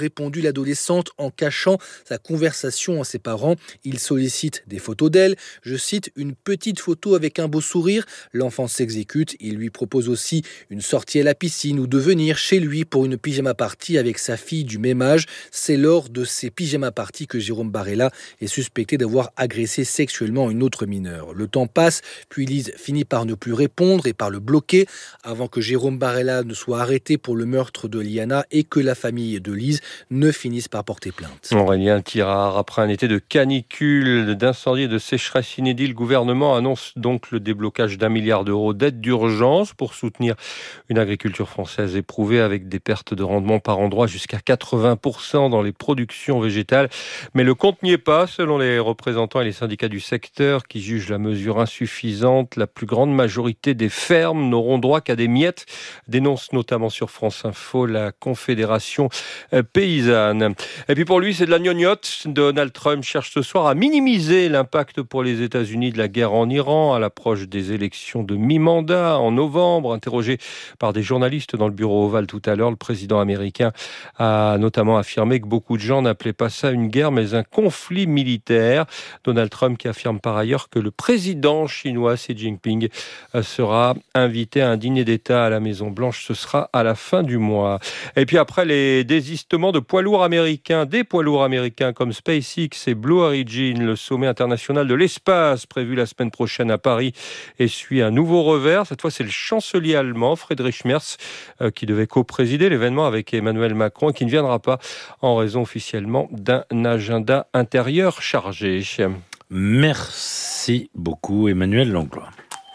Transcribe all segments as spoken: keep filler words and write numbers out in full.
répondu l'adolescente en cachant sa conversation à ses parents. Il sollicite des photos d'elle. Je cite, une petite photo avec un beau sourire. L'enfant s'exécute. Il lui propose aussi une sortie à la piscine ou de venir chez lui pour une pyjama party avec sa fille du même âge. C'est lors de ces pyjama parties que Jérôme Barella est suspecté d'avoir agressé sexuellement une autre mineure. Le temps passe, puis Lise finit par ne plus répondre et par le bloquer avant que Jérôme Barella ne soit arrêté pour le meurtre de Liana et que la famille de Lise ne finisse par porter plainte. Aurélien Tirard, après un été de canicule, d'incendie et de sécheresse inédit, le gouvernement annonce donc le déblocage d'un milliard d'euros d'aide d'urgence pour soutenir une agriculture française éprouvée avec des pertes de rendement par endroit jusqu'à quatre-vingts pour cent dans les productions végétales. Mais le compte n'y est pas, selon les représentants et les syndicats du secteur qui jugent la mesure insuffisante. La plus grande majorité des fermes n'auront droit qu'à des miettes, dénonce notamment sur France Info la Confédération paysanne. Et puis pour lui, c'est de la gnognotte. Donald Trump cherche ce soir à minimiser l'impact pour les États-Unis de la guerre en Iran à l'approche des élections de mi-mandat en novembre. Interrogé par des journalistes dans le bureau ovale tout à l'heure, le président américain a notamment affirmé que beaucoup de gens n'appelaient pas ça une guerre mais un conflit militaire. Donald Trump qui affirme par ailleurs que le président chinois Xi Jinping sera invité à un dîner d'État à la Maison-Blanche. Ce sera à la fin du mois. Et puis après les désistements de poids lourds américains, des poids lourds américains comme SpaceX et Blue Origin, le sommet international de l'espace prévu la semaine prochaine à Paris essuie un nouveau revers. Cette fois, c'est le chancelier allemand Friedrich Merz euh, qui devait co-présider l'événement avec Emmanuel Macron et qui ne viendra pas en raison officiellement d'un agenda intérieur chargé. Merci beaucoup Emmanuel Langlois.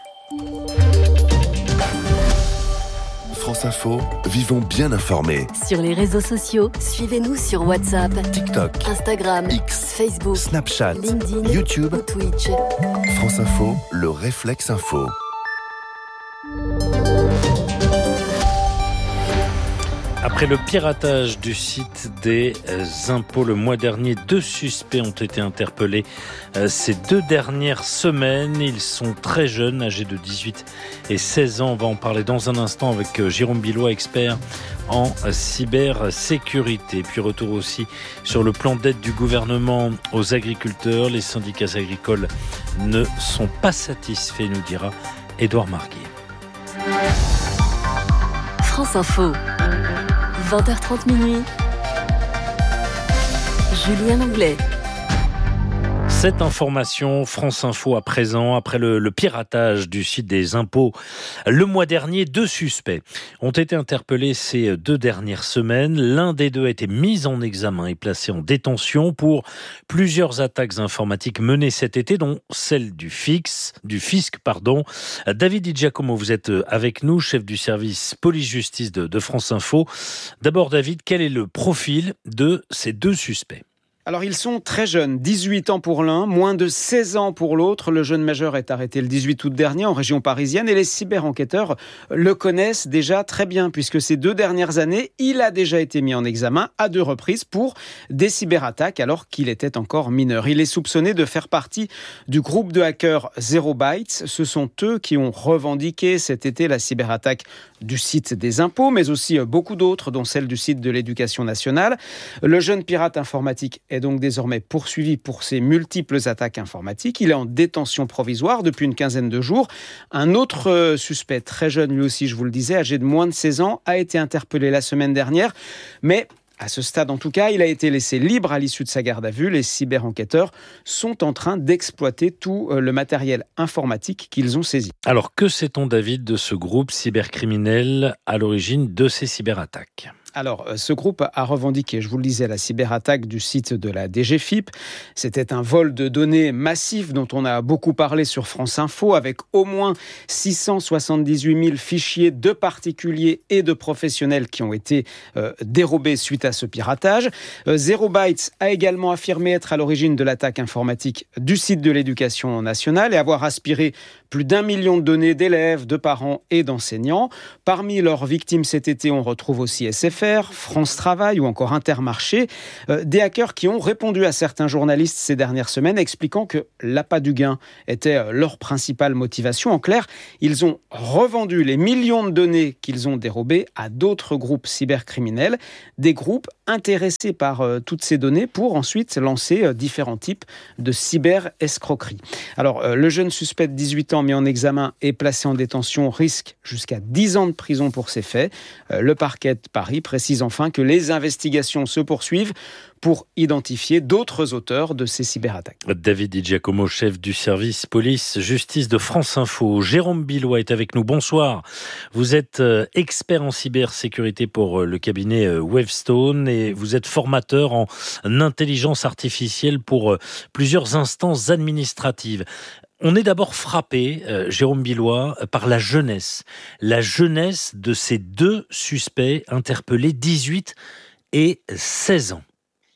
France Info, vivons bien informés. Sur les réseaux sociaux, suivez-nous sur WhatsApp, TikTok, Instagram, X, Facebook, Snapchat, LinkedIn, YouTube ou Twitch. France Info, le réflexe info. Après le piratage du site des impôts le mois dernier, deux suspects ont été interpellés ces deux dernières semaines. Ils sont très jeunes, âgés de dix-huit et seize ans. On va en parler dans un instant avec Jérôme Billois, expert en cybersécurité. Puis retour aussi sur le plan d'aide du gouvernement aux agriculteurs. Les syndicats agricoles ne sont pas satisfaits, nous dira Édouard Marguet. France Info. vingt heures trente minuit. Julien Langlais. Cette information, France Info à présent, après le, le piratage du site des impôts le mois dernier, deux suspects ont été interpellés ces deux dernières semaines. L'un des deux a été mis en examen et placé en détention pour plusieurs attaques informatiques menées cet été, dont celle du, fix, du fisc. Pardon. David Di Giacomo, vous êtes avec nous, chef du service police-justice de, de France Info. D'abord David, quel est le profil de ces deux suspects ? Alors ils sont très jeunes, dix-huit ans pour l'un, moins de seize ans pour l'autre. Le jeune majeur est arrêté le dix-huit août dernier en région parisienne et les cyber-enquêteurs le connaissent déjà très bien puisque ces deux dernières années, il a déjà été mis en examen à deux reprises pour des cyberattaques alors qu'il était encore mineur. Il est soupçonné de faire partie du groupe de hackers Zero Bytes. Ce sont eux qui ont revendiqué cet été la cyberattaque du site des impôts, mais aussi beaucoup d'autres, dont celle du site de l'éducation nationale. Le jeune pirate informatique est donc désormais poursuivi pour ses multiples attaques informatiques. Il est en détention provisoire depuis une quinzaine de jours. Un autre suspect, très jeune lui aussi, je vous le disais, âgé de moins de seize ans, a été interpellé la semaine dernière, mais à ce stade, en tout cas, il a été laissé libre à l'issue de sa garde à vue. Les cyber-enquêteurs sont en train d'exploiter tout le matériel informatique qu'ils ont saisi. Alors, que sait-on, David, de ce groupe cybercriminel à l'origine de ces cyberattaques ? Alors, ce groupe a revendiqué, je vous le disais, la cyberattaque du site de la D G F I P. C'était un vol de données massif dont on a beaucoup parlé sur France Info, avec au moins six cent soixante-dix-huit mille fichiers de particuliers et de professionnels qui ont été euh, dérobés suite à ce piratage. Euh, Zero Bytes a également affirmé être à l'origine de l'attaque informatique du site de l'éducation nationale et avoir aspiré plus d'un million de données d'élèves, de parents et d'enseignants. Parmi leurs victimes cet été, on retrouve aussi S F F R, France Travail ou encore Intermarché. Euh, des hackers qui ont répondu à certains journalistes ces dernières semaines, expliquant que l'appât du gain était leur principale motivation. En clair, ils ont revendu les millions de données qu'ils ont dérobées à d'autres groupes cybercriminels, des groupes intéressés par euh, toutes ces données pour ensuite lancer euh, différents types de cyber-escroquerie. Alors, euh, le jeune suspect de dix-huit ans mis en examen et placé en détention risque jusqu'à dix ans de prison pour ces faits. Euh, le parquet de Paris précise enfin que les investigations se poursuivent pour identifier d'autres auteurs de ces cyberattaques. David Di Giacomo, chef du service police-justice de France Info. Jérôme Billois est avec nous. Bonsoir. Vous êtes expert en cybersécurité pour le cabinet Wavestone et vous êtes formateur en intelligence artificielle pour plusieurs instances administratives. On est d'abord frappé, euh, Jérôme Billois, par la jeunesse. La jeunesse de ces deux suspects interpellés, dix-huit et seize ans.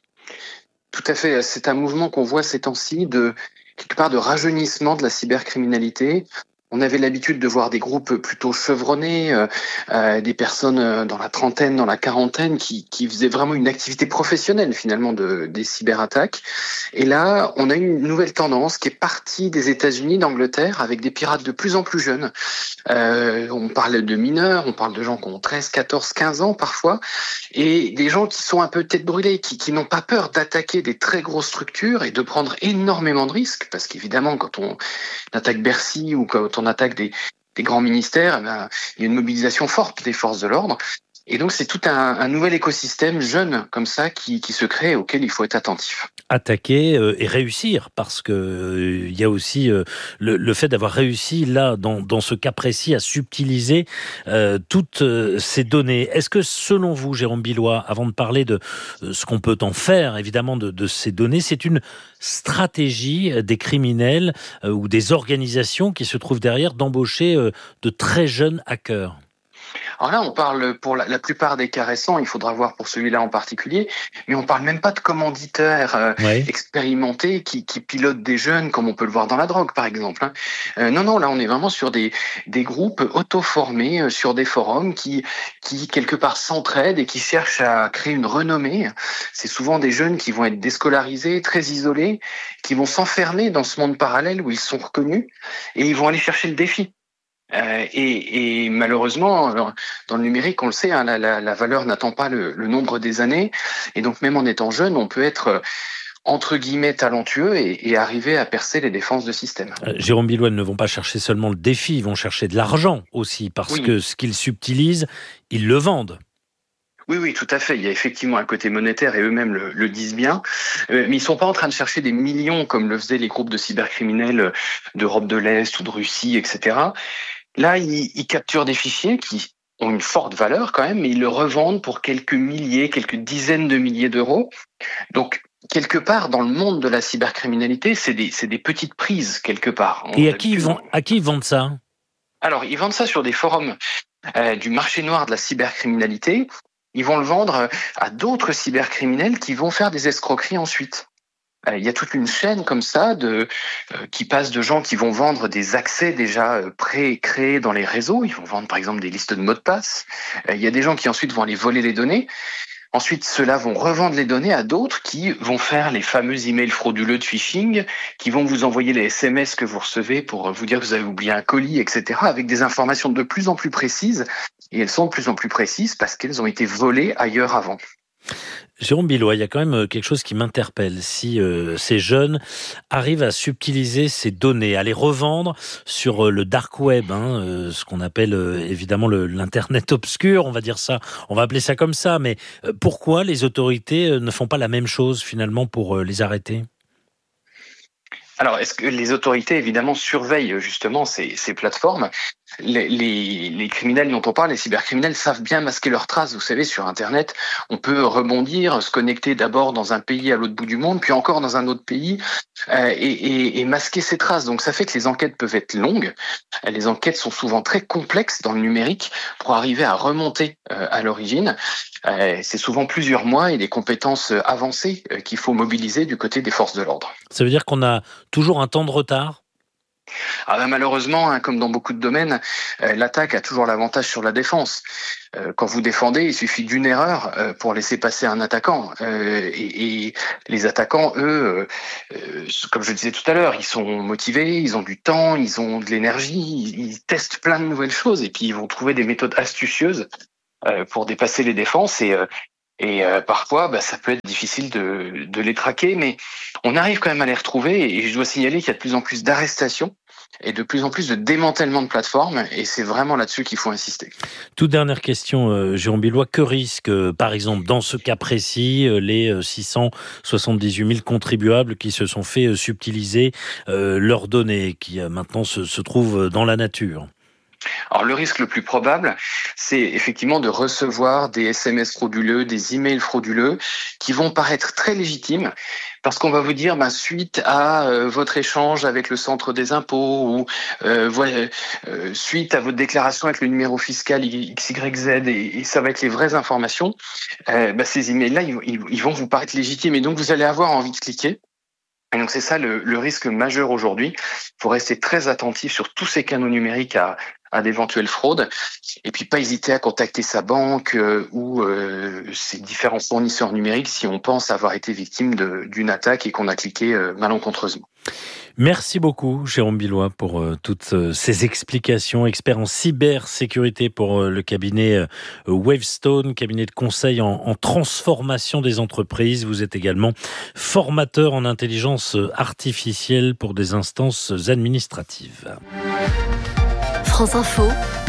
Tout à fait. C'est un mouvement qu'on voit ces temps-ci de quelque part de rajeunissement de la cybercriminalité. On avait l'habitude de voir des groupes plutôt chevronnés, euh, euh, des personnes dans la trentaine, dans la quarantaine, qui, qui faisaient vraiment une activité professionnelle finalement de, des cyberattaques. Et là, on a une nouvelle tendance qui est partie des États-Unis, d'Angleterre, avec des pirates de plus en plus jeunes. Euh, on parle de mineurs, on parle de gens qui ont treize, quatorze, quinze ans parfois, et des gens qui sont un peu tête brûlée, qui, qui n'ont pas peur d'attaquer des très grosses structures et de prendre énormément de risques, parce qu'évidemment, quand on attaque Bercy ou quand on attaque des, des grands ministères, eh ben, il y a une mobilisation forte des forces de l'ordre. Et donc, c'est tout un, un nouvel écosystème jeune comme ça qui, qui se crée et auquel il faut être attentif. Attaquer euh, et réussir, parce que euh, il y a aussi euh, le, le fait d'avoir réussi là, dans, dans ce cas précis, à subtiliser euh, toutes euh, ces données. Est-ce que, selon vous, Jérôme Billois, avant de parler de euh, ce qu'on peut en faire, évidemment, de, de ces données, c'est une stratégie des criminels euh, ou des organisations qui se trouvent derrière d'embaucher euh, de très jeunes hackers? Alors là, on parle pour la, la plupart des cas récents, il faudra voir pour celui-là en particulier, mais on parle même pas de commanditaires euh, ouais. expérimentés qui, qui pilotent des jeunes, comme on peut le voir dans la drogue, par exemple. Hein. Euh, non, non, là, on est vraiment sur des, des groupes auto-formés, euh, sur des forums qui, qui, quelque part, s'entraident et qui cherchent à créer une renommée. C'est souvent des jeunes qui vont être déscolarisés, très isolés, qui vont s'enfermer dans ce monde parallèle où ils sont reconnus et ils vont aller chercher le défi. Euh, et, et malheureusement, dans le numérique, on le sait, hein, la, la, la valeur n'attend pas le, le nombre des années. Et donc, même en étant jeune, on peut être entre guillemets talentueux et, et arriver à percer les défenses de système. Euh, Jérôme Billois, ne vont pas chercher seulement le défi, ils vont chercher de l'argent aussi, parce oui. que ce qu'ils subtilisent, ils le vendent. Oui, oui, tout à fait. Il y a effectivement un côté monétaire et eux-mêmes le, le disent bien. Euh, mais ils sont pas en train de chercher des millions comme le faisaient les groupes de cybercriminels d'Europe de l'Est ou de Russie, et cetera. Là, ils, ils capturent des fichiers qui ont une forte valeur quand même, mais ils le revendent pour quelques milliers, quelques dizaines de milliers d'euros. Donc, quelque part, dans le monde de la cybercriminalité, c'est des, c'est des petites prises, quelque part. Et à qui, ils vont, à qui ils vendent ça ? Alors, ils vendent ça sur des forums euh, du marché noir de la cybercriminalité. Ils vont le vendre à d'autres cybercriminels qui vont faire des escroqueries ensuite. Il y a toute une chaîne comme ça de euh, qui passe de gens qui vont vendre des accès déjà euh, pré-créés dans les réseaux. Ils vont vendre par exemple des listes de mots de passe. Euh, il y a des gens qui ensuite vont aller voler les données. Ensuite, ceux-là vont revendre les données à d'autres qui vont faire les fameux emails frauduleux de phishing, qui vont vous envoyer les S M S que vous recevez pour vous dire que vous avez oublié un colis, et cetera, avec des informations de plus en plus précises. Et elles sont de plus en plus précises parce qu'elles ont été volées ailleurs avant. Jérôme Billois, il y a quand même quelque chose qui m'interpelle. Si euh, ces jeunes arrivent à subtiliser ces données, à les revendre sur euh, le dark web, hein, euh, ce qu'on appelle euh, évidemment le, l'internet obscur, on va dire ça, on va appeler ça comme ça, mais euh, pourquoi les autorités euh, ne font pas la même chose finalement pour euh, les arrêter ? Alors, est-ce que les autorités, évidemment, surveillent justement ces, ces plateformes ? Les, les, les criminels dont on parle, les cybercriminels, savent bien masquer leurs traces. Vous savez, sur Internet, on peut rebondir, se connecter d'abord dans un pays à l'autre bout du monde, puis encore dans un autre pays, euh, et, et, et masquer ses traces. Donc, ça fait que les enquêtes peuvent être longues. Les enquêtes sont souvent très complexes dans le numérique pour arriver à remonter euh, à l'origine. Euh, c'est souvent plusieurs mois et des compétences avancées euh, qu'il faut mobiliser du côté des forces de l'ordre. Ça veut dire qu'on a toujours un temps de retard ? Ah ben malheureusement, hein, comme dans beaucoup de domaines, euh, l'attaque a toujours l'avantage sur la défense. Euh, quand vous défendez, il suffit d'une erreur euh, pour laisser passer un attaquant. Euh, et, et les attaquants, eux, euh, euh, comme je le disais tout à l'heure, ils sont motivés, ils ont du temps, ils ont de l'énergie, ils, ils testent plein de nouvelles choses et puis ils vont trouver des méthodes astucieuses euh, pour dépasser les défenses. Et, euh, et euh, parfois, bah, ça peut être difficile de, de les traquer, mais on arrive quand même à les retrouver. Et je dois signaler qu'il y a de plus en plus d'arrestations et de plus en plus de démantèlement de plateformes, et c'est vraiment là-dessus qu'il faut insister. Toute dernière question, euh, Jérôme Billois, que risquent, euh, par exemple, dans ce cas précis, euh, les euh, six cent soixante-dix-huit mille contribuables qui se sont fait euh, subtiliser euh, leurs données, qui euh, maintenant se, se trouvent dans la nature? Alors le risque le plus probable, c'est effectivement de recevoir des S M S frauduleux, des emails frauduleux, qui vont paraître très légitimes, parce qu'on va vous dire, ben, suite à euh, votre échange avec le centre des impôts, ou euh, voilà, euh, suite à votre déclaration avec le numéro fiscal X Y Z, et, et ça va être les vraies informations, euh, ben, ces emails-là, ils, ils, ils vont vous paraître légitimes, et donc vous allez avoir envie de cliquer. Et donc c'est ça le, le risque majeur aujourd'hui. Il faut rester très attentif sur tous ces canaux numériques à, à d'éventuelles fraudes, et puis pas hésiter à contacter sa banque euh, ou euh, ses différents fournisseurs numériques si on pense avoir été victime de, d'une attaque et qu'on a cliqué euh, malencontreusement. Merci beaucoup, Jérôme Billois, pour euh, toutes euh, ces explications. Expert en cybersécurité pour euh, le cabinet euh, Wavestone, cabinet de conseil en, en transformation des entreprises. Vous êtes également formateur en intelligence artificielle pour des instances administratives. France Info,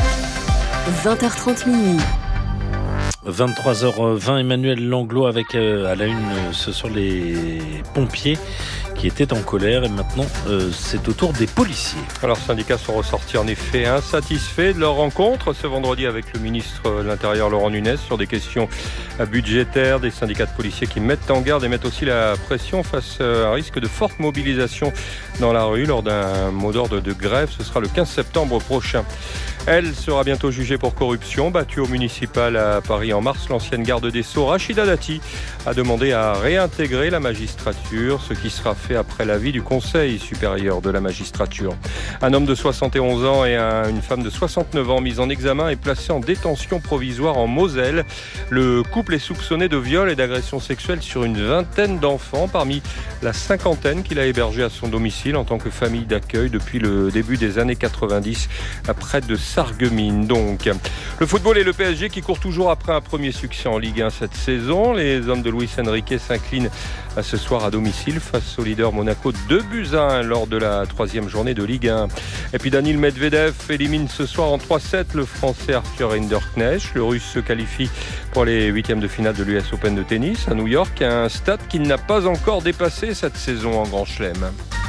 vingt heures trente minuit. vingt-trois heures vingt, Emmanuel Langlois avec euh, à la une, euh, ce sont les pompiers qui étaient en colère, et maintenant euh, c'est au tour des policiers. Alors, les syndicats sont ressortis en effet insatisfaits de leur rencontre ce vendredi avec le ministre de l'Intérieur Laurent Nunez sur des questions budgétaires, des syndicats de policiers qui mettent en garde et mettent aussi la pression face à un risque de forte mobilisation dans la rue lors d'un mot d'ordre de grève. Ce sera le quinze septembre prochain. Elle sera bientôt jugée pour corruption. Battue au municipal à Paris en mars, l'ancienne garde des Sceaux, Rachida Dati, a demandé à réintégrer la magistrature, ce qui sera fait après l'avis du Conseil supérieur de la magistrature. Un homme de soixante et onze ans et un, une femme de soixante-neuf ans mis en examen et placé en détention provisoire en Moselle. Le couple est soupçonné de viol et d'agression sexuelle sur une vingtaine d'enfants, parmi la cinquantaine qu'il a hébergé à son domicile en tant que famille d'accueil depuis le début des années quatre-vingt-dix, à près de Sarreguemines. Donc, le football et le P S G qui courent toujours après un premier succès en Ligue un cette saison. Les hommes de Luis Enrique s'inclinent ce soir à domicile face au leader Monaco deux buts à un lors de la troisième journée de Ligue un. Et puis Daniil Medvedev élimine ce soir en trois sept le Français Arthur Hinderknecht. Le Russe se qualifie pour les huitièmes de finale de l'U S Open de tennis à New York, un stade qu'il n'a pas encore dépassé cette saison en Grand Chelem.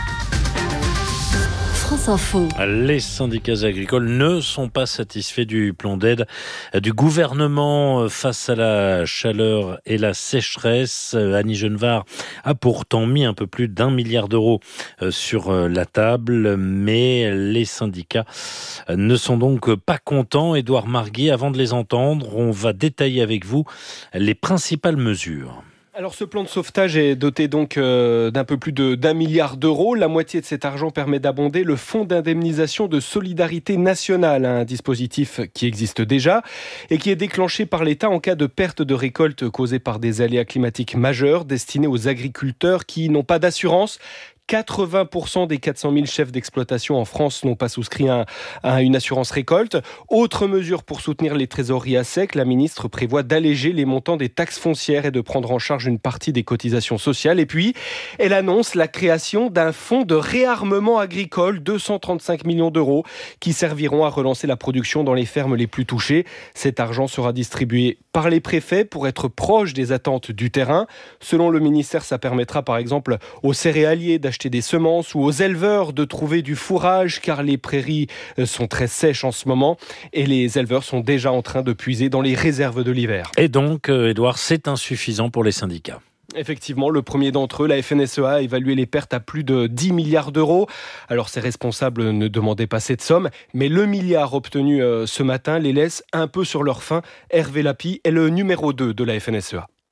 France Info. Les syndicats agricoles ne sont pas satisfaits du plan d'aide du gouvernement face à la chaleur et la sécheresse. Annie Genevard a pourtant mis un peu plus d'un milliard d'euros sur la table, mais les syndicats ne sont donc pas contents. Édouard Marguet, avant de les entendre, on va détailler avec vous les principales mesures. Alors ce plan de sauvetage est doté donc euh, d'un peu plus de, d'un milliard d'euros. La moitié de cet argent permet d'abonder le fonds d'indemnisation de solidarité nationale, un dispositif qui existe déjà et qui est déclenché par l'État en cas de perte de récolte causée par des aléas climatiques majeurs, destiné aux agriculteurs qui n'ont pas d'assurance. quatre-vingts pour cent des quatre cent mille chefs d'exploitation en France n'ont pas souscrit à, à une assurance récolte. Autre mesure pour soutenir les trésoreries à sec, la ministre prévoit d'alléger les montants des taxes foncières et de prendre en charge une partie des cotisations sociales. Et puis, elle annonce la création d'un fonds de réarmement agricole, deux cent trente-cinq millions d'euros, qui serviront à relancer la production dans les fermes les plus touchées. Cet argent sera distribué par les préfets pour être proche des attentes du terrain. Selon le ministère, ça permettra par exemple aux céréaliers d'acheter des semences ou aux éleveurs de trouver du fourrage car les prairies sont très sèches en ce moment et les éleveurs sont déjà en train de puiser dans les réserves de l'hiver. Et donc, Édouard, c'est insuffisant pour les syndicats. Effectivement, le premier d'entre eux, la F N S E A, a évalué les pertes à plus de dix milliards d'euros. Alors, ses responsables ne demandaient pas cette somme, mais le milliard obtenu ce matin les laisse un peu sur leur faim. Hervé Lapi est le numéro deux de la F N S E A.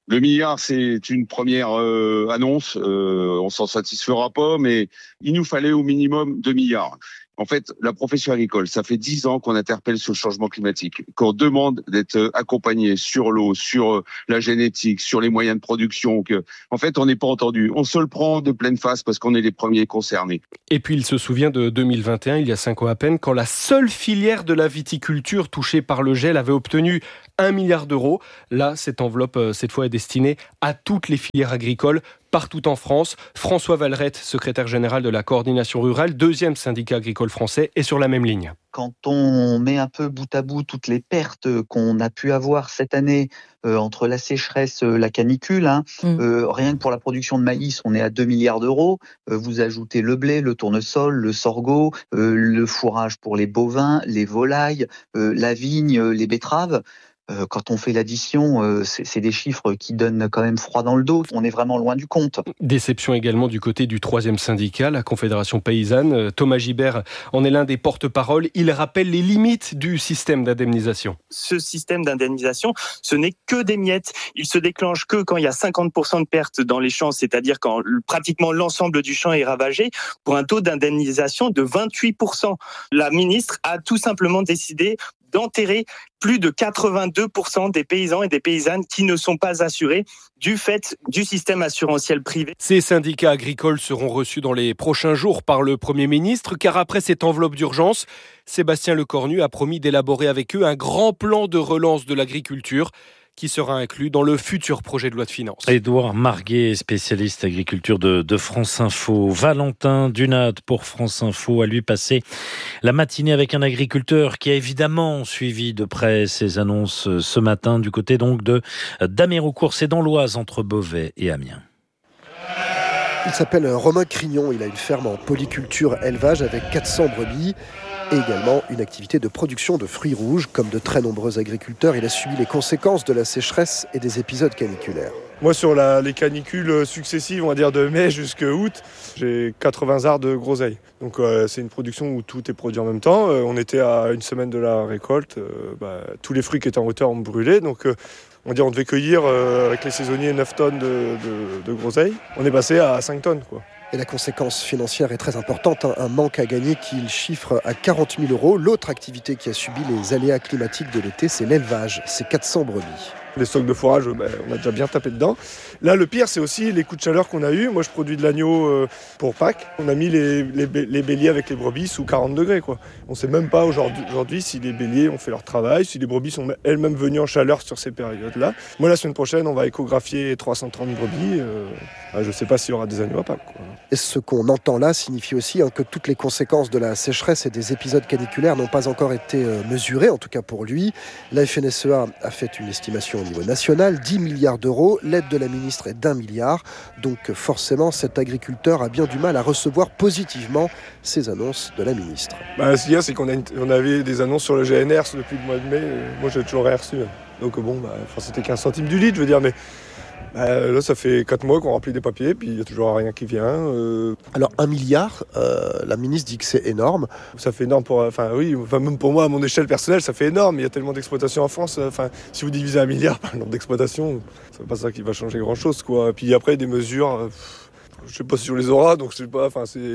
Le milliard, c'est une première euh, annonce. Euh, on s'en satisfera pas, mais il nous fallait au minimum deux milliards. En fait, la profession agricole, ça fait dix ans qu'on interpelle sur le changement climatique, qu'on demande d'être accompagné sur l'eau, sur la génétique, sur les moyens de production. Que, en fait, on n'est pas entendu. On se le prend de pleine face parce qu'on est les premiers concernés. Et puis, il se souvient de deux mille vingt et un, il y a cinq ans à peine, quand la seule filière de la viticulture touchée par le gel avait obtenu un milliard d'euros. Là, cette enveloppe, cette fois, est destinée à toutes les filières agricoles, partout en France. François Vallerette, secrétaire général de la coordination rurale, deuxième syndicat agricole français, est sur la même ligne. Quand on met un peu bout à bout toutes les pertes qu'on a pu avoir cette année euh, entre la sécheresse, euh, la canicule, hein, mmh. euh, rien que pour la production de maïs, on est à deux milliards d'euros. Euh, vous ajoutez le blé, le tournesol, le sorgho, euh, le fourrage pour les bovins, les volailles, euh, la vigne, les betteraves. Euh, quand on fait l'addition, euh, c'est, c'est des chiffres qui donnent quand même froid dans le dos. On est vraiment loin du compte. Déception également du côté du troisième syndicat, la Confédération paysanne. Thomas Gibert en est l'un des porte-parole. Il rappelle les limites du système d'indemnisation. Ce système d'indemnisation, ce n'est que des miettes. Il se déclenche que quand il y a cinquante pour cent de pertes dans les champs, c'est-à-dire quand pratiquement l'ensemble du champ est ravagé, pour un taux d'indemnisation de vingt-huit pour cent. La ministre a tout simplement décidé d'enterrer plus de quatre-vingt-deux pour cent des paysans et des paysannes qui ne sont pas assurés du fait du système assurantiel privé. Ces syndicats agricoles seront reçus dans les prochains jours par le Premier ministre, car après cette enveloppe d'urgence, Sébastien Lecornu a promis d'élaborer avec eux un grand plan de relance de l'agriculture qui sera inclus dans le futur projet de loi de finances. Édouard Marguet, spécialiste agriculture de, de France Info. Valentin Dunat pour France Info a lui passé la matinée avec un agriculteur qui a évidemment suivi de près ces annonces ce matin du côté donc de d'Améroucourt, c'est dans l'Oise entre Beauvais et Amiens. Il s'appelle Romain Crignon, il a une ferme en polyculture élevage avec quatre cents brebis et également une activité de production de fruits rouges. Comme de très nombreux agriculteurs, il a subi les conséquences de la sécheresse et des épisodes caniculaires. Moi, sur la, les canicules successives, on va dire de mai jusqu'à août, j'ai quatre-vingts arts de groseille. Donc euh, c'est une production où tout est produit en même temps. Euh, on était à une semaine de la récolte. Euh, bah, tous les fruits qui étaient en hauteur ont brûlé. Donc euh, on, dit, on devait cueillir euh, avec les saisonniers neuf tonnes de, de, de groseille. On est passé à cinq tonnes, quoi. Et la conséquence financière est très importante, hein, un manque à gagner qu'il chiffre à quarante mille euros. L'autre activité qui a subi les aléas climatiques de l'été, c'est l'élevage, c'est quatre cents brebis. Les stocks de fourrage, ben, on a déjà bien tapé dedans. Là, le pire, c'est aussi les coups de chaleur qu'on a eu. Moi, je produis de l'agneau euh, pour Pâques. On a mis les, les, les béliers avec les brebis sous quarante degrés, quoi. On ne sait même pas aujourd'hui, aujourd'hui si les béliers ont fait leur travail, si les brebis sont elles-mêmes venues en chaleur sur ces périodes-là. Moi, la semaine prochaine, on va échographier trois cent trente brebis. Euh, je ne sais pas s'il y aura des agneaux à Pâques, quoi. Et ce qu'on entend là signifie aussi hein, que toutes les conséquences de la sécheresse et des épisodes caniculaires n'ont pas encore été euh, mesurées, en tout cas pour lui. La F N S E A a fait une estimation au niveau national, dix milliards d'euros. L'aide de la ministre est d'un milliard. Donc forcément, cet agriculteur a bien du mal à recevoir positivement ces annonces de la ministre. Bah, ce qu'il y a, c'est qu'on a une, on avait des annonces sur le G N R depuis le mois de mai. Moi, j'ai toujours rien reçu. Donc bon, bah, c'était quinze centimes du litre, je veux dire, mais... Euh, là, ça fait quatre mois qu'on remplit des papiers, puis il n'y a toujours rien qui vient. Euh... Alors, un milliard, euh, la ministre dit que c'est énorme. Ça fait énorme pour... Enfin, oui, enfin, même pour moi, à mon échelle personnelle, ça fait énorme. Il y a tellement d'exploitations en France. Enfin, si vous divisez un milliard par le nombre d'exploitations, c'est pas ça qui va changer grand-chose, quoi. Puis après, des mesures... Euh, je sais pas si on les aura, donc je sais pas... Enfin, c'est...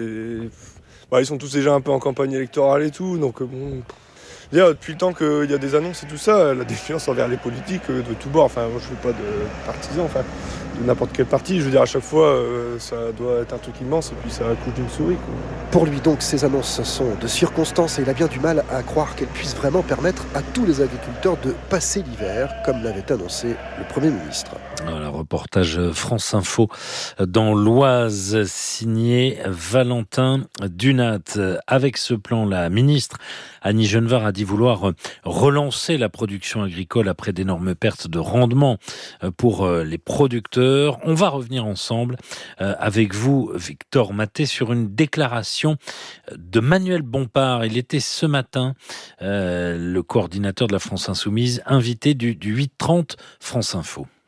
Bah, ils sont tous déjà un peu en campagne électorale et tout, donc bon... Dire, depuis le temps qu'il y a des annonces et tout ça, la défiance envers les politiques de tous bords, enfin moi je ne suis pas de partisan, enfin de n'importe quel parti, je veux dire à chaque fois euh, ça doit être un truc immense et puis ça accouche d'une souris, quoi. Pour lui donc ces annonces sont de circonstance et il a bien du mal à croire qu'elles puissent vraiment permettre à tous les agriculteurs de passer l'hiver comme l'avait annoncé le Premier ministre. Voilà, reportage France Info dans l'Oise signé Valentin Dunat. Avec ce plan, la ministre Annie Genevard a dit vouloir relancer la production agricole après d'énormes pertes de rendement pour les producteurs. On va revenir ensemble avec vous, Victor Maté, sur une déclaration de Manuel Bompard. Il était ce matin euh, le coordinateur de la France Insoumise, invité du, du huit trente France Info.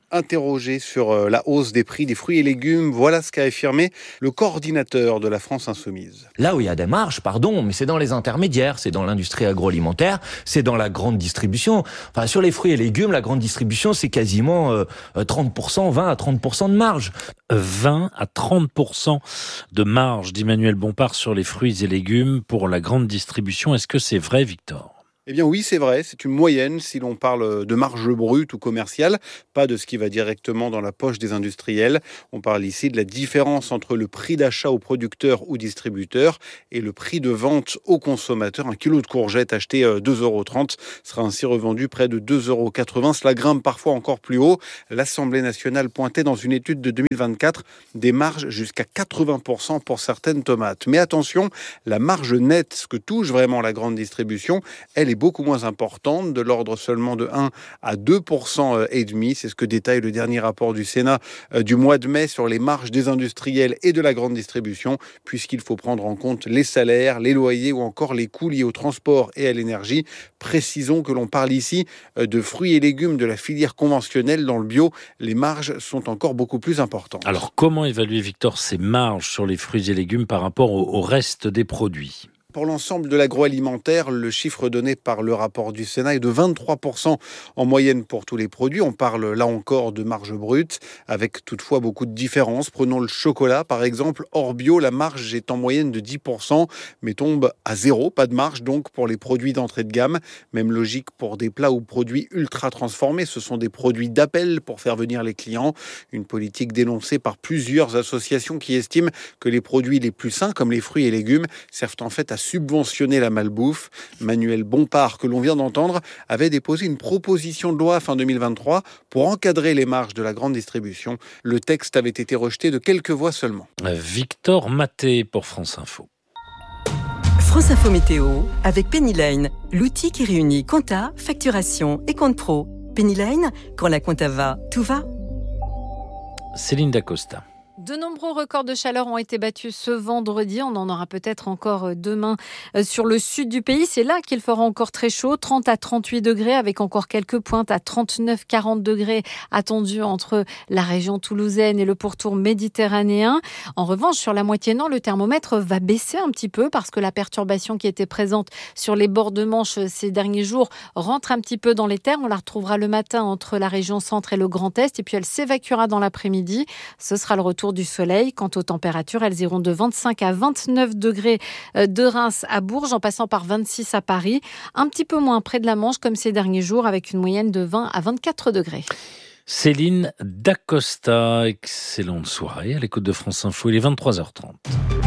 Interrogé sur la hausse des prix des fruits et légumes, voilà ce qu'a affirmé le coordinateur de la France Insoumise. Là où il y a des marges, pardon, mais c'est dans les intermédiaires, c'est dans l'industrie agroalimentaire, c'est dans la grande distribution. Enfin, sur les fruits et légumes, la grande distribution, c'est quasiment euh, trente pour cent, vingt à trente pour cent de marge. vingt à trente pour cent de marge d'Emmanuel Bompard sur les fruits et légumes pour la grande distribution. Est-ce que c'est vrai, Victor ? Eh bien oui, c'est vrai, c'est une moyenne si l'on parle de marge brute ou commerciale, pas de ce qui va directement dans la poche des industriels. On parle ici de la différence entre le prix d'achat aux producteurs ou distributeurs et le prix de vente aux consommateurs. Un kilo de courgettes acheté deux euros trente sera ainsi revendu près de deux euros quatre-vingts. Cela grimpe parfois encore plus haut. L'Assemblée nationale pointait dans une étude de deux mille vingt-quatre des marges jusqu'à quatre-vingts pour cent pour certaines tomates. Mais attention, la marge nette, ce que touche vraiment la grande distribution, elle est beaucoup moins importante, de l'ordre seulement de un à deux pour cent et demi. C'est ce que détaille le dernier rapport du Sénat du mois de mai sur les marges des industriels et de la grande distribution, puisqu'il faut prendre en compte les salaires, les loyers ou encore les coûts liés au transport et à l'énergie. Précisons que l'on parle ici de fruits et légumes de la filière conventionnelle. Dans le bio, les marges sont encore beaucoup plus importantes. Alors, comment évaluer, Victor, ces marges sur les fruits et légumes par rapport au, au reste des produits ? Pour l'ensemble de l'agroalimentaire, le chiffre donné par le rapport du Sénat est de vingt-trois pour cent en moyenne pour tous les produits. On parle là encore de marge brute, avec toutefois beaucoup de différences. Prenons le chocolat, par exemple. Hors bio, la marge est en moyenne de dix pour cent, mais tombe à zéro. Pas de marge donc pour les produits d'entrée de gamme. Même logique pour des plats ou produits ultra transformés. Ce sont des produits d'appel pour faire venir les clients. Une politique dénoncée par plusieurs associations qui estiment que les produits les plus sains, comme les fruits et légumes, servent en fait à subventionner la malbouffe. Manuel Bompard, que l'on vient d'entendre, avait déposé une proposition de loi fin deux mille vingt-trois pour encadrer les marges de la grande distribution. Le texte avait été rejeté de quelques voix seulement. Victor Maté pour France Info. France Info Météo avec Pennyline, l'outil qui réunit compta, facturation et compte pro. Pennyline, quand la compta va, tout va. Céline Dacosta. De nombreux records de chaleur ont été battus ce vendredi. On en aura peut-être encore demain sur le sud du pays. C'est là qu'il fera encore très chaud, trente à trente-huit degrés, avec encore quelques pointes à trente-neuf à quarante degrés attendus entre la région toulousaine et le pourtour méditerranéen. En revanche, sur la moitié nord, le thermomètre va baisser un petit peu parce que la perturbation qui était présente sur les bords de Manche ces derniers jours rentre un petit peu dans les terres. On la retrouvera le matin entre la région centre et le Grand Est, et puis elle s'évacuera dans l'après-midi. Ce sera le retour du soleil. Quant aux températures, elles iront de vingt-cinq à vingt-neuf degrés de Reims à Bourges, en passant par vingt-six à Paris. Un petit peu moins près de la Manche, comme ces derniers jours, avec une moyenne de vingt à vingt-quatre degrés. Céline Dacosta, excellente soirée à l'écoute de France Info. Il est vingt-trois heures trente.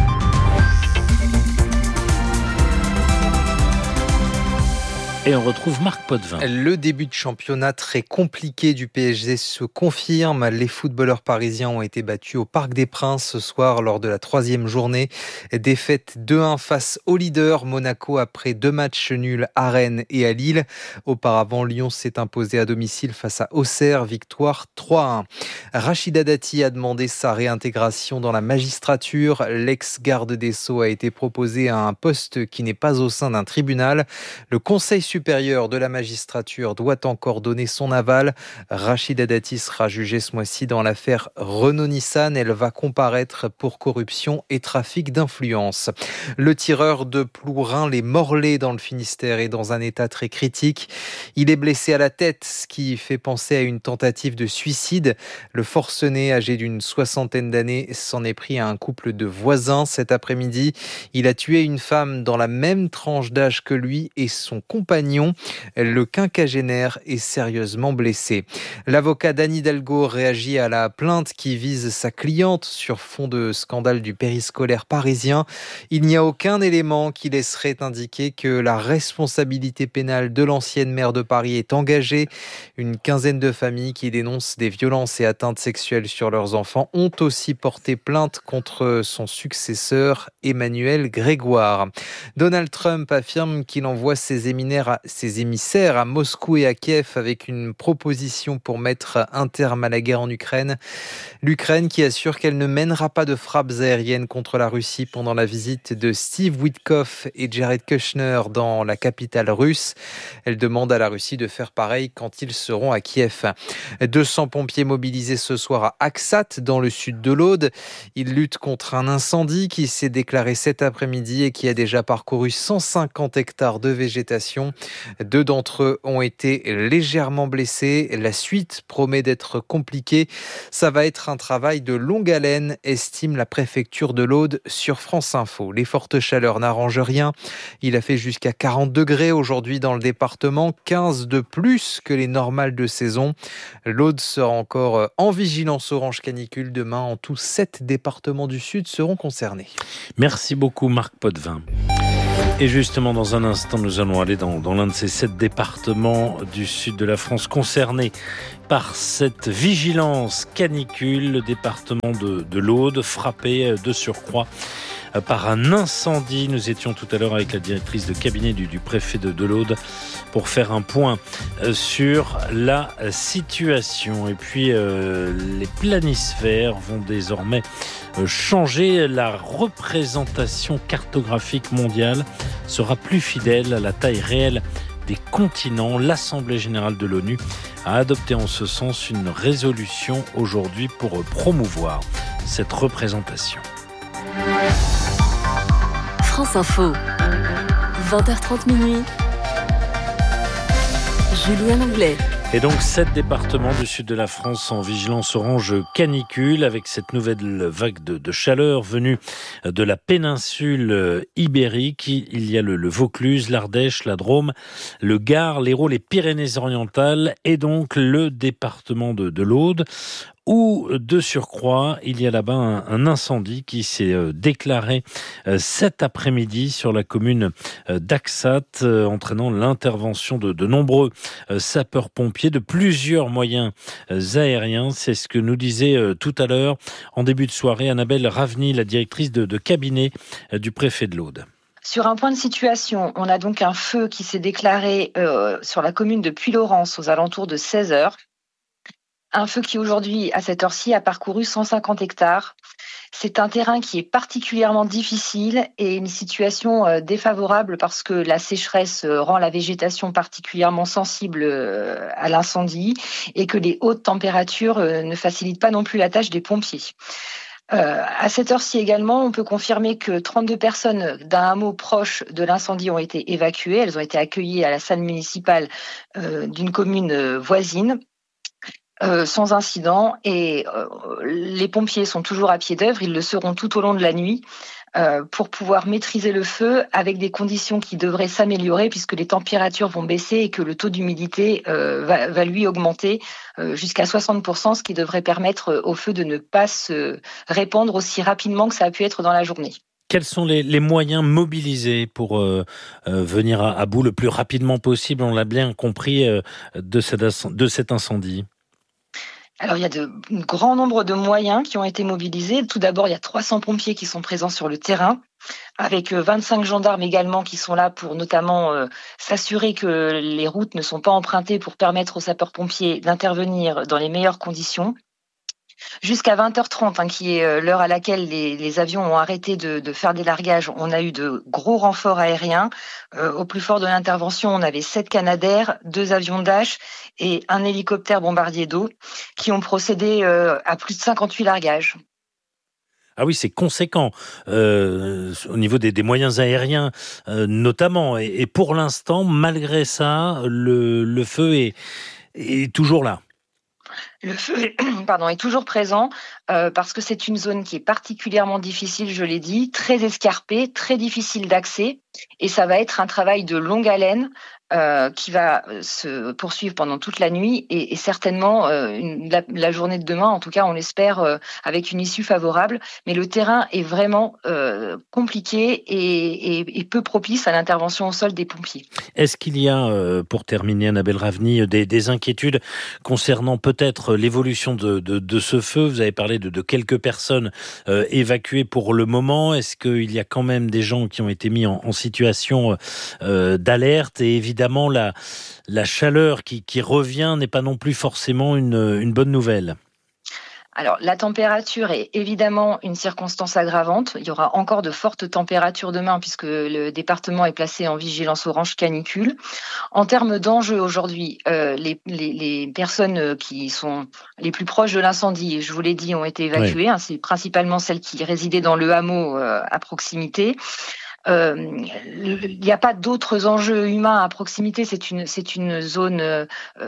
Et on retrouve Marc Potvin. Le début de championnat très compliqué du P S G se confirme. Les footballeurs parisiens ont été battus au Parc des Princes ce soir lors de la troisième journée. Défaite deux un face au leader Monaco après deux matchs nuls à Rennes et à Lille. Auparavant, Lyon s'est imposé à domicile face à Auxerre, victoire trois un. Rachida Dati a demandé sa réintégration dans la magistrature. L'ex-garde des Sceaux a été proposé à un poste qui n'est pas au sein d'un tribunal. Le Conseil supérieur de la magistrature doit encore donner son aval. Rachida Dati sera jugée ce mois-ci dans l'affaire Renault-Nissan. Elle va comparaître pour corruption et trafic d'influence. Le tireur de Plourin, les Morlaix dans le Finistère, est dans un état très critique. Il est blessé à la tête, ce qui fait penser à une tentative de suicide. Le forcené, âgé d'une soixantaine d'années, s'en est pris à un couple de voisins cet après-midi. Il a tué une femme dans la même tranche d'âge que lui et son compagnon. Le quinquagénaire est sérieusement blessé. L'avocat d'Anne Hidalgo réagit à la plainte qui vise sa cliente sur fond de scandale du périscolaire parisien. Il n'y a aucun élément qui laisserait indiquer que la responsabilité pénale de l'ancienne maire de Paris est engagée. Une quinzaine de familles qui dénoncent des violences et atteintes sexuelles sur leurs enfants ont aussi porté plainte contre son successeur Emmanuel Grégoire. Donald Trump affirme qu'il envoie ses émissaires émissaires, ses émissaires à Moscou et à Kiev avec une proposition pour mettre un terme à la guerre en Ukraine. L'Ukraine qui assure qu'elle ne mènera pas de frappes aériennes contre la Russie pendant la visite de Steve Witkoff et Jared Kushner dans la capitale russe. Elle demande à la Russie de faire pareil quand ils seront à Kiev. deux cents pompiers mobilisés ce soir à Aksat, dans le sud de l'Aude. Ils luttent contre un incendie qui s'est déclaré cet après-midi et qui a déjà parcouru cent cinquante hectares de végétation. Deux d'entre eux ont été légèrement blessés. La suite promet d'être compliquée. Ça va être un travail de longue haleine, estime la préfecture de l'Aude sur France Info. Les fortes chaleurs n'arrangent rien. Il a fait jusqu'à quarante degrés aujourd'hui dans le département, quinze de plus que les normales de saison. L'Aude sera encore en vigilance orange canicule. Demain, en tout, sept départements du Sud seront concernés. Merci beaucoup Marc Potvin. Et justement, dans un instant, nous allons aller dans, dans l'un de ces sept départements du sud de la France concernés par cette vigilance canicule, le département de, de l'Aude, frappé de surcroît par un incendie. Nous étions tout à l'heure avec la directrice de cabinet du, du préfet de, de l'Aude pour faire un point sur la situation. Et puis, euh, les planisphères vont désormais changer. La représentation cartographique mondiale sera plus fidèle à la taille réelle des continents. L'Assemblée générale de l'ONU a adopté en ce sens une résolution aujourd'hui pour promouvoir cette représentation. France Info, vingt heures trente minuit. Julien Langlais. Et donc, sept départements du sud de la France en vigilance orange canicule avec cette nouvelle vague de, de chaleur venue de la péninsule ibérique. Il y a le, le Vaucluse, l'Ardèche, la Drôme, le Gard, l'Hérault, les Pyrénées-Orientales et donc le département de, de l'Aude, où de surcroît, il y a là-bas un, un incendie qui s'est euh, déclaré euh, cet après-midi sur la commune euh, d'Aksat, euh, entraînant l'intervention de, de nombreux euh, sapeurs-pompiers, de plusieurs moyens euh, aériens. C'est ce que nous disait euh, tout à l'heure, en début de soirée, Annabelle Ravny, la directrice de, de cabinet euh, du préfet de l'Aude. Sur un point de situation, on a donc un feu qui s'est déclaré euh, sur la commune de Puylaurens aux alentours de seize heures. Un feu qui aujourd'hui, à cette heure-ci, a parcouru cent cinquante hectares. C'est un terrain qui est particulièrement difficile et une situation euh, défavorable parce que la sécheresse euh, rend la végétation particulièrement sensible euh, à l'incendie et que les hautes températures euh, ne facilitent pas non plus la tâche des pompiers. Euh, à cette heure-ci également, on peut confirmer que trente-deux personnes d'un hameau proche de l'incendie ont été évacuées. Elles ont été accueillies à la salle municipale euh, d'une commune euh, voisine. Euh, sans incident et euh, les pompiers sont toujours à pied d'œuvre, ils le seront tout au long de la nuit euh, pour pouvoir maîtriser le feu avec des conditions qui devraient s'améliorer puisque les températures vont baisser et que le taux d'humidité euh, va, va lui augmenter euh, jusqu'à soixante pour cent, ce qui devrait permettre au feu de ne pas se répandre aussi rapidement que ça a pu être dans la journée. Quels sont les, les moyens mobilisés pour euh, euh, venir à, à bout le plus rapidement possible, on l'a bien compris, euh, de, cette, de cet incendie ? Alors, il y a de, un grand nombre de moyens qui ont été mobilisés. Tout d'abord, il y a trois cents pompiers qui sont présents sur le terrain, avec vingt-cinq gendarmes également qui sont là pour notamment euh, s'assurer que les routes ne sont pas empruntées pour permettre aux sapeurs-pompiers d'intervenir dans les meilleures conditions. Jusqu'à vingt heures trente, hein, qui est l'heure à laquelle les, les avions ont arrêté de, de faire des largages, on a eu de gros renforts aériens. Euh, au plus fort de l'intervention, on avait sept Canadair, deux avions Dash et un hélicoptère bombardier d'eau qui ont procédé euh, à plus de cinquante-huit largages. Ah oui, c'est conséquent euh, au niveau des, des moyens aériens euh, notamment. Et, et pour l'instant, malgré ça, le, le feu est, est toujours là. Le feu est, pardon, est toujours présent euh, parce que c'est une zone qui est particulièrement difficile, je l'ai dit, très escarpée, très difficile d'accès et ça va être un travail de longue haleine euh, qui va se poursuivre pendant toute la nuit et, et certainement euh, une, la, la journée de demain, en tout cas on l'espère, euh, avec une issue favorable. Mais le terrain est vraiment euh, compliqué et, et, et peu propice à l'intervention au sol des pompiers. Est-ce qu'il y a, euh, pour terminer Annabelle Ravny, des, des inquiétudes concernant peut-être l'évolution de, de, de ce feu ? Vous avez parlé de, de quelques personnes euh, évacuées pour le moment. Est-ce qu'il y a quand même des gens qui ont été mis en, en situation euh, d'alerte ? Et évidemment, évidemment, la, la chaleur qui, qui revient n'est pas non plus forcément une, une bonne nouvelle. Alors, la température est évidemment une circonstance aggravante. Il y aura encore de fortes températures demain puisque le département est placé en vigilance orange canicule. En termes d'enjeux aujourd'hui, euh, les, les, les personnes qui sont les plus proches de l'incendie, je vous l'ai dit, ont été évacuées. Oui. Hein, c'est principalement celles qui résidaient dans le hameau euh, à proximité. Euh, il n'y a pas d'autres enjeux humains à proximité. C'est une, c'est une zone euh,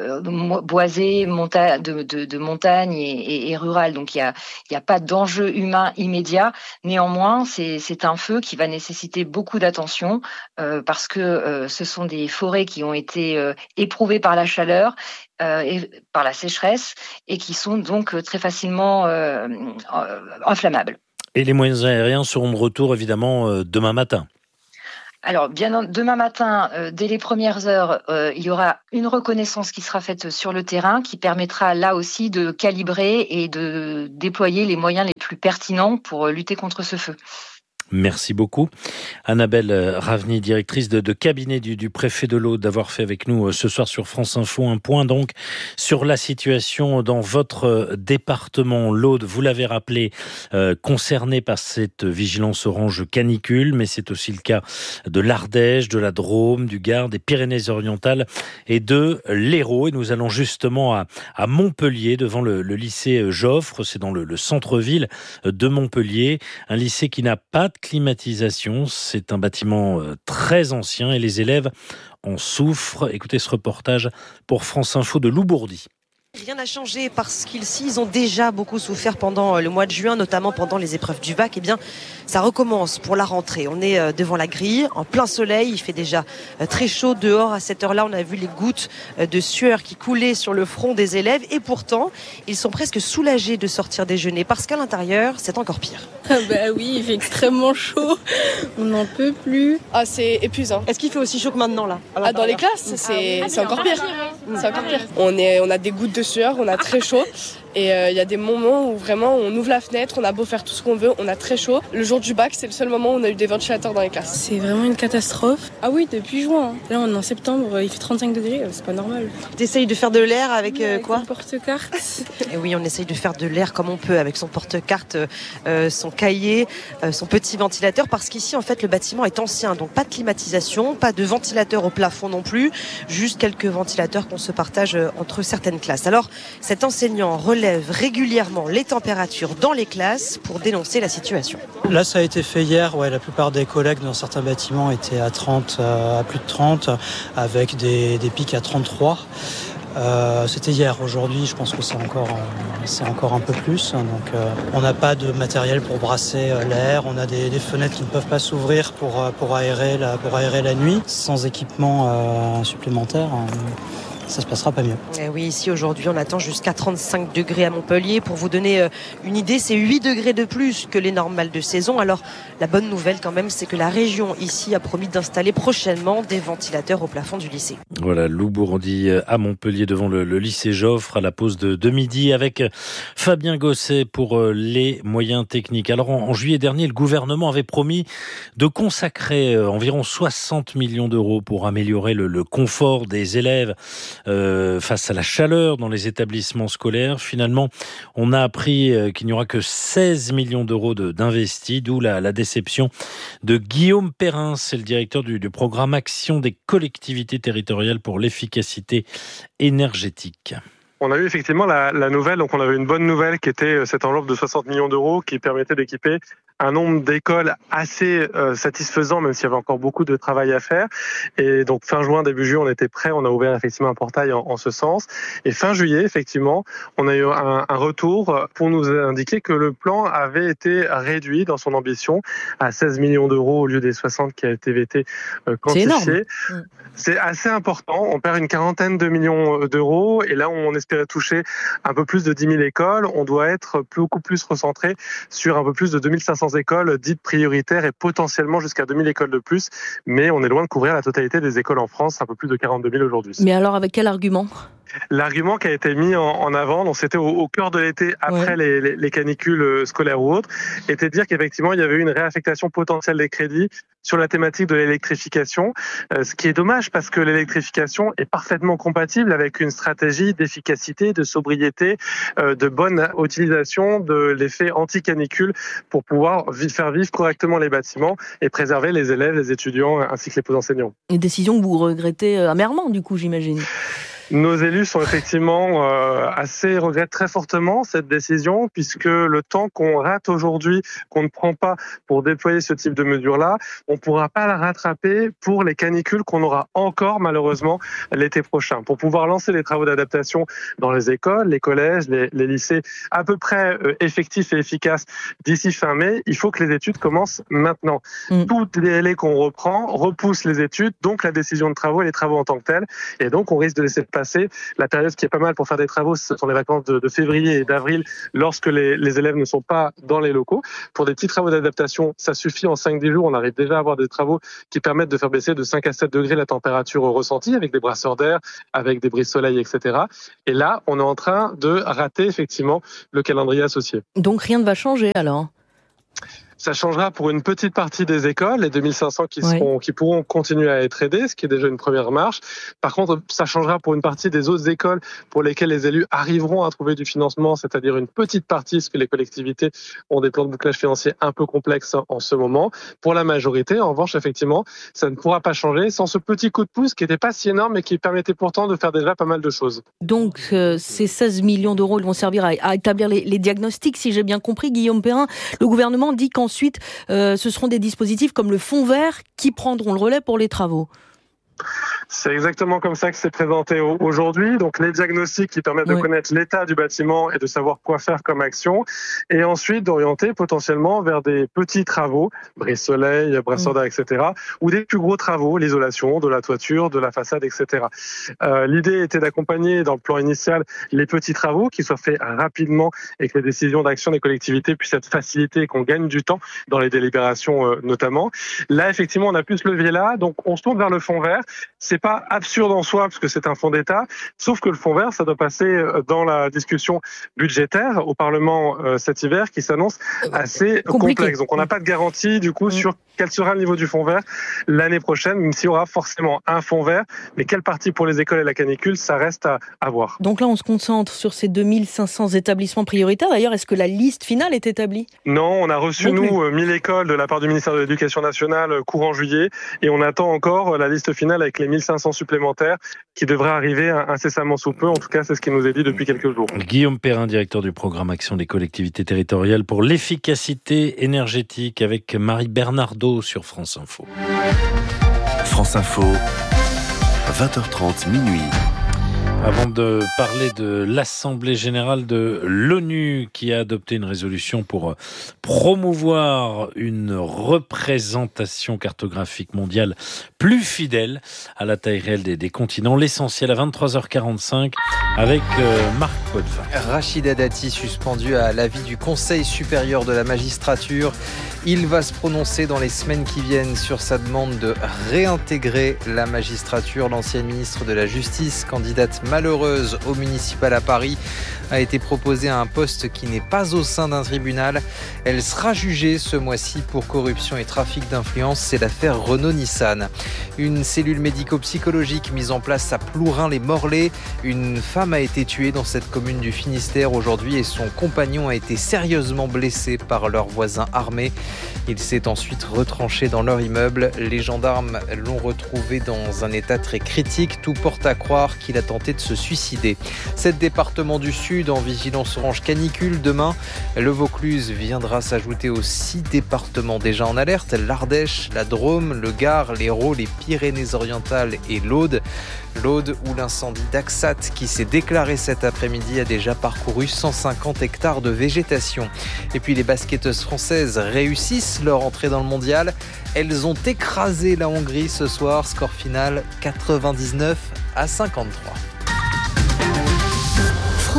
boisée, monta- de, de, de montagne et, et, et rurale. Donc il n'y a, il y a pas d'enjeu humain immédiat. Néanmoins, c'est, c'est un feu qui va nécessiter beaucoup d'attention euh, parce que euh, ce sont des forêts qui ont été euh, éprouvées par la chaleur euh, et par la sécheresse et qui sont donc très facilement euh, euh, inflammables. Et les moyens aériens seront de retour, évidemment, euh, demain matin. Alors, bien demain matin, euh, dès les premières heures, euh, il y aura une reconnaissance qui sera faite sur le terrain, qui permettra là aussi de calibrer et de déployer les moyens les plus pertinents pour lutter contre ce feu. Merci beaucoup. Annabelle Ravny, directrice de, de cabinet du, du préfet de l'Aude, d'avoir fait avec nous ce soir sur France Info un point donc sur la situation dans votre département. L'Aude, vous l'avez rappelé, euh, concerné par cette vigilance orange canicule, mais c'est aussi le cas de l'Ardèche, de la Drôme, du Gard, des Pyrénées-Orientales et de l'Hérault. Et nous allons justement à, à Montpellier, devant le, le lycée Joffre. C'est dans le, le centre-ville de Montpellier, un lycée qui n'a pas de climatisation, c'est un bâtiment très ancien et les élèves en souffrent. Écoutez ce reportage pour France Info de Loubourdi. Rien n'a changé parce qu'ici, ils ont déjà beaucoup souffert pendant le mois de juin, notamment pendant les épreuves du bac. Eh bien, ça recommence pour la rentrée. On est devant la grille, en plein soleil. Il fait déjà très chaud dehors. À cette heure-là, on a vu les gouttes de sueur qui coulaient sur le front des élèves. Et pourtant, ils sont presque soulagés de sortir déjeuner parce qu'à l'intérieur, c'est encore pire. Ah bah oui, il fait extrêmement chaud. On n'en peut plus. Ah, c'est épuisant. Est-ce qu'il fait aussi chaud que maintenant, là? Ah, dans les classes, c'est, ah oui. c'est encore pire. C'est encore pire. On, est, on a des gouttes de sueur, on a très chaud et il euh, y a des moments où vraiment on ouvre la fenêtre, on a beau faire tout ce qu'on veut, on a très chaud. Le jour du bac, c'est le seul moment où on a eu des ventilateurs dans les classes. C'est vraiment une catastrophe. Ah oui, depuis juin. Là on est en septembre, il fait trente-cinq degrés, c'est pas normal. T'essayes de faire de l'air avec, oui, avec euh, quoi son porte-carte. Et oui, on essaye de faire de l'air comme on peut avec son porte-carte, euh, son cahier, euh, son petit ventilateur, parce qu'ici en fait le bâtiment est ancien, donc pas de climatisation, pas de ventilateur au plafond non plus, juste quelques ventilateurs qu'on se partage entre certaines classes. Alors cet enseignant relève régulièrement les températures dans les classes pour dénoncer la situation. Là ça a été fait hier, ouais, la plupart des collègues dans certains bâtiments étaient à trente, à plus de trente, avec des, des pics à trente-trois. Euh, c'était hier. Aujourd'hui, je pense que c'est encore, euh, c'est encore un peu plus. Donc, euh, on n'a pas de matériel pour brasser euh, l'air. On a des, des fenêtres qui ne peuvent pas s'ouvrir pour, euh, pour, aérer, la, pour aérer la nuit. Sans équipement euh, supplémentaire, euh, ça se passera pas mieux. Et oui, ici aujourd'hui, on attend jusqu'à trente-cinq degrés à Montpellier. Pour vous donner une idée, c'est huit degrés de plus que les normales de saison. Alors, la bonne nouvelle quand même, c'est que la région ici a promis d'installer prochainement des ventilateurs au plafond du lycée. Voilà, Loubourdi à Montpellier devant le, le lycée Joffre à la pause de, de midi avec Fabien Gosset pour les moyens techniques. Alors, en, en juillet dernier, le gouvernement avait promis de consacrer environ soixante millions d'euros pour améliorer le, le confort des élèves Euh, face à la chaleur dans les établissements scolaires. Finalement, on a appris euh, qu'il n'y aura que seize millions d'euros de, d'investis, d'où la, la déception de Guillaume Perrin, c'est le directeur du, du programme Action des collectivités territoriales pour l'efficacité énergétique. On a eu effectivement la, la nouvelle, donc on avait une bonne nouvelle qui était cette enveloppe de soixante millions d'euros qui permettait d'équiper un nombre d'écoles assez euh, satisfaisant, même s'il y avait encore beaucoup de travail à faire. Et donc fin juin, début juillet, on était prêts, on a ouvert effectivement un portail en, en ce sens. Et fin juillet, effectivement, on a eu un, un retour pour nous indiquer que le plan avait été réduit dans son ambition à seize millions d'euros au lieu des soixante qui a été été euh, quantifié. C'est énorme. C'est assez important. On perd une quarantaine de millions d'euros et là où on espérait toucher un peu plus de dix mille écoles, on doit être beaucoup plus recentré sur un peu plus de deux mille cinq cents écoles dites prioritaires et potentiellement jusqu'à deux mille écoles de plus. Mais on est loin de couvrir la totalité des écoles en France, un peu plus de quarante-deux mille aujourd'hui. Mais alors avec quel argument ? L'argument qui a été mis en, en avant, donc c'était au, au cœur de l'été, après ouais. les, les, les canicules scolaires ou autres, était de dire qu'effectivement, il y avait eu une réaffectation potentielle des crédits sur la thématique de l'électrification, euh, ce qui est dommage parce que l'électrification est parfaitement compatible avec une stratégie d'efficacité, de sobriété, euh, de bonne utilisation de l'effet anti-canicule pour pouvoir vi- faire vivre correctement les bâtiments et préserver les élèves, les étudiants ainsi que les enseignants. Une décision que vous regrettez amèrement, du coup, j'imagine. Nos élus sont effectivement euh, assez regrettent très fortement cette décision puisque le temps qu'on rate aujourd'hui, qu'on ne prend pas pour déployer ce type de mesures-là, on ne pourra pas la rattraper pour les canicules qu'on aura encore malheureusement l'été prochain. Pour pouvoir lancer les travaux d'adaptation dans les écoles, les collèges, les, les lycées à peu près euh, effectifs et efficaces d'ici fin mai, il faut que les études commencent maintenant. Mmh. Toutes les délais qu'on reprend repoussent les études, donc la décision de travaux et les travaux en tant que tels, et donc on risque de laisser passer la période qui est pas mal pour faire des travaux, ce sont les vacances de, de février et d'avril lorsque les, les élèves ne sont pas dans les locaux. Pour des petits travaux d'adaptation, ça suffit en cinq à dix jours, on arrive déjà à avoir des travaux qui permettent de faire baisser de cinq à sept degrés la température ressentie avec des brasseurs d'air, avec des brise-soleil, et cetera. Et là, on est en train de rater effectivement le calendrier associé. Donc rien ne va changer alors ? Ça changera pour une petite partie des écoles, les deux mille cinq cents qui, seront, oui. qui pourront continuer à être aidés, ce qui est déjà une première marche. Par contre, ça changera pour une partie des autres écoles pour lesquelles les élus arriveront à trouver du financement, c'est-à-dire une petite partie, parce que les collectivités ont des plans de bouclage financier un peu complexes en ce moment. Pour la majorité, en revanche, effectivement, ça ne pourra pas changer sans ce petit coup de pouce qui n'était pas si énorme, mais qui permettait pourtant de faire déjà pas mal de choses. Donc, euh, ces seize millions d'euros, ils vont servir à, à établir les, les diagnostics, si j'ai bien compris, Guillaume Perrin. Le gouvernement dit qu'en Ensuite, euh, ce seront des dispositifs comme le fonds vert qui prendront le relais pour les travaux. C'est exactement comme ça que c'est présenté aujourd'hui. Donc les diagnostics qui permettent oui. de connaître l'état du bâtiment et de savoir quoi faire comme action, et ensuite d'orienter potentiellement vers des petits travaux, brise-soleil, brasseur d'air, oui. et cetera, ou des plus gros travaux, l'isolation de la toiture, de la façade, et cetera. Euh, l'idée était d'accompagner dans le plan initial les petits travaux qui soient faits rapidement et que les décisions d'action des collectivités puissent être facilitées et qu'on gagne du temps dans les délibérations euh, notamment. Là, effectivement, on a pu se lever là, donc on se tourne vers le fonds vert. C'est pas absurde en soi parce que c'est un fonds d'État, sauf que le fonds vert, ça doit passer dans la discussion budgétaire au Parlement euh, cet hiver qui s'annonce assez Compliqué. complexe. Donc on n'a pas de garantie du coup mmh. sur quel sera le niveau du fonds vert l'année prochaine, même s'il y aura forcément un fonds vert. Mais quelle partie pour les écoles et la canicule, ça reste à, à voir. Donc là, on se concentre sur ces deux mille cinq cents établissements prioritaires. D'ailleurs, est-ce que la liste finale est établie ? Non, on a reçu, Donc, nous, mille écoles de la part du ministère de l'Éducation nationale courant juillet. Et on attend encore la liste finale avec les mille cinq cents supplémentaires qui devraient arriver incessamment sous peu. En tout cas, c'est ce qui nous est dit depuis quelques jours. Guillaume Perrin, directeur du programme Action des collectivités territoriales pour l'efficacité énergétique, avec Marie Bernardo sur France Info. France Info, vingt heures trente, minuit. Avant de parler de l'Assemblée générale de l'ONU qui a adopté une résolution pour promouvoir une représentation cartographique mondiale plus fidèle à la taille réelle des, des continents. L'essentiel à vingt-trois heures quarante-cinq avec euh, Marc Potvin. Rachida Dati suspendu à l'avis du Conseil supérieur de la magistrature. Il va se prononcer dans les semaines qui viennent sur sa demande de réintégrer la magistrature. L'ancienne ministre de la Justice, candidate malheureuse au municipal à Paris, a été proposée à un poste qui n'est pas au sein d'un tribunal. Elle sera jugée ce mois-ci pour corruption et trafic d'influence. C'est l'affaire Renault-Nissan. Une cellule médico-psychologique mise en place à Plourin-les-Morlaix. Une femme a été tuée dans cette commune du Finistère aujourd'hui et son compagnon a été sérieusement blessé par leurs voisins armés. Il s'est ensuite retranché dans leur immeuble. Les gendarmes l'ont retrouvé dans un état très critique. Tout porte à croire qu'il a tenté de se suicider. Sept départements du Sud en vigilance orange canicule. Demain, le Vaucluse viendra s'ajouter aux six départements déjà en alerte. L'Ardèche, la Drôme, le Gard, l'Hérault, les Pyrénées-Orientales et l'Aude. L'Aude où l'incendie d'Axat qui s'est déclaré cet après-midi a déjà parcouru cent cinquante hectares de végétation. Et puis les basketteuses françaises réussissent leur entrée dans le mondial. Elles ont écrasé la Hongrie ce soir. Score final quatre-vingt-dix-neuf à cinquante-trois.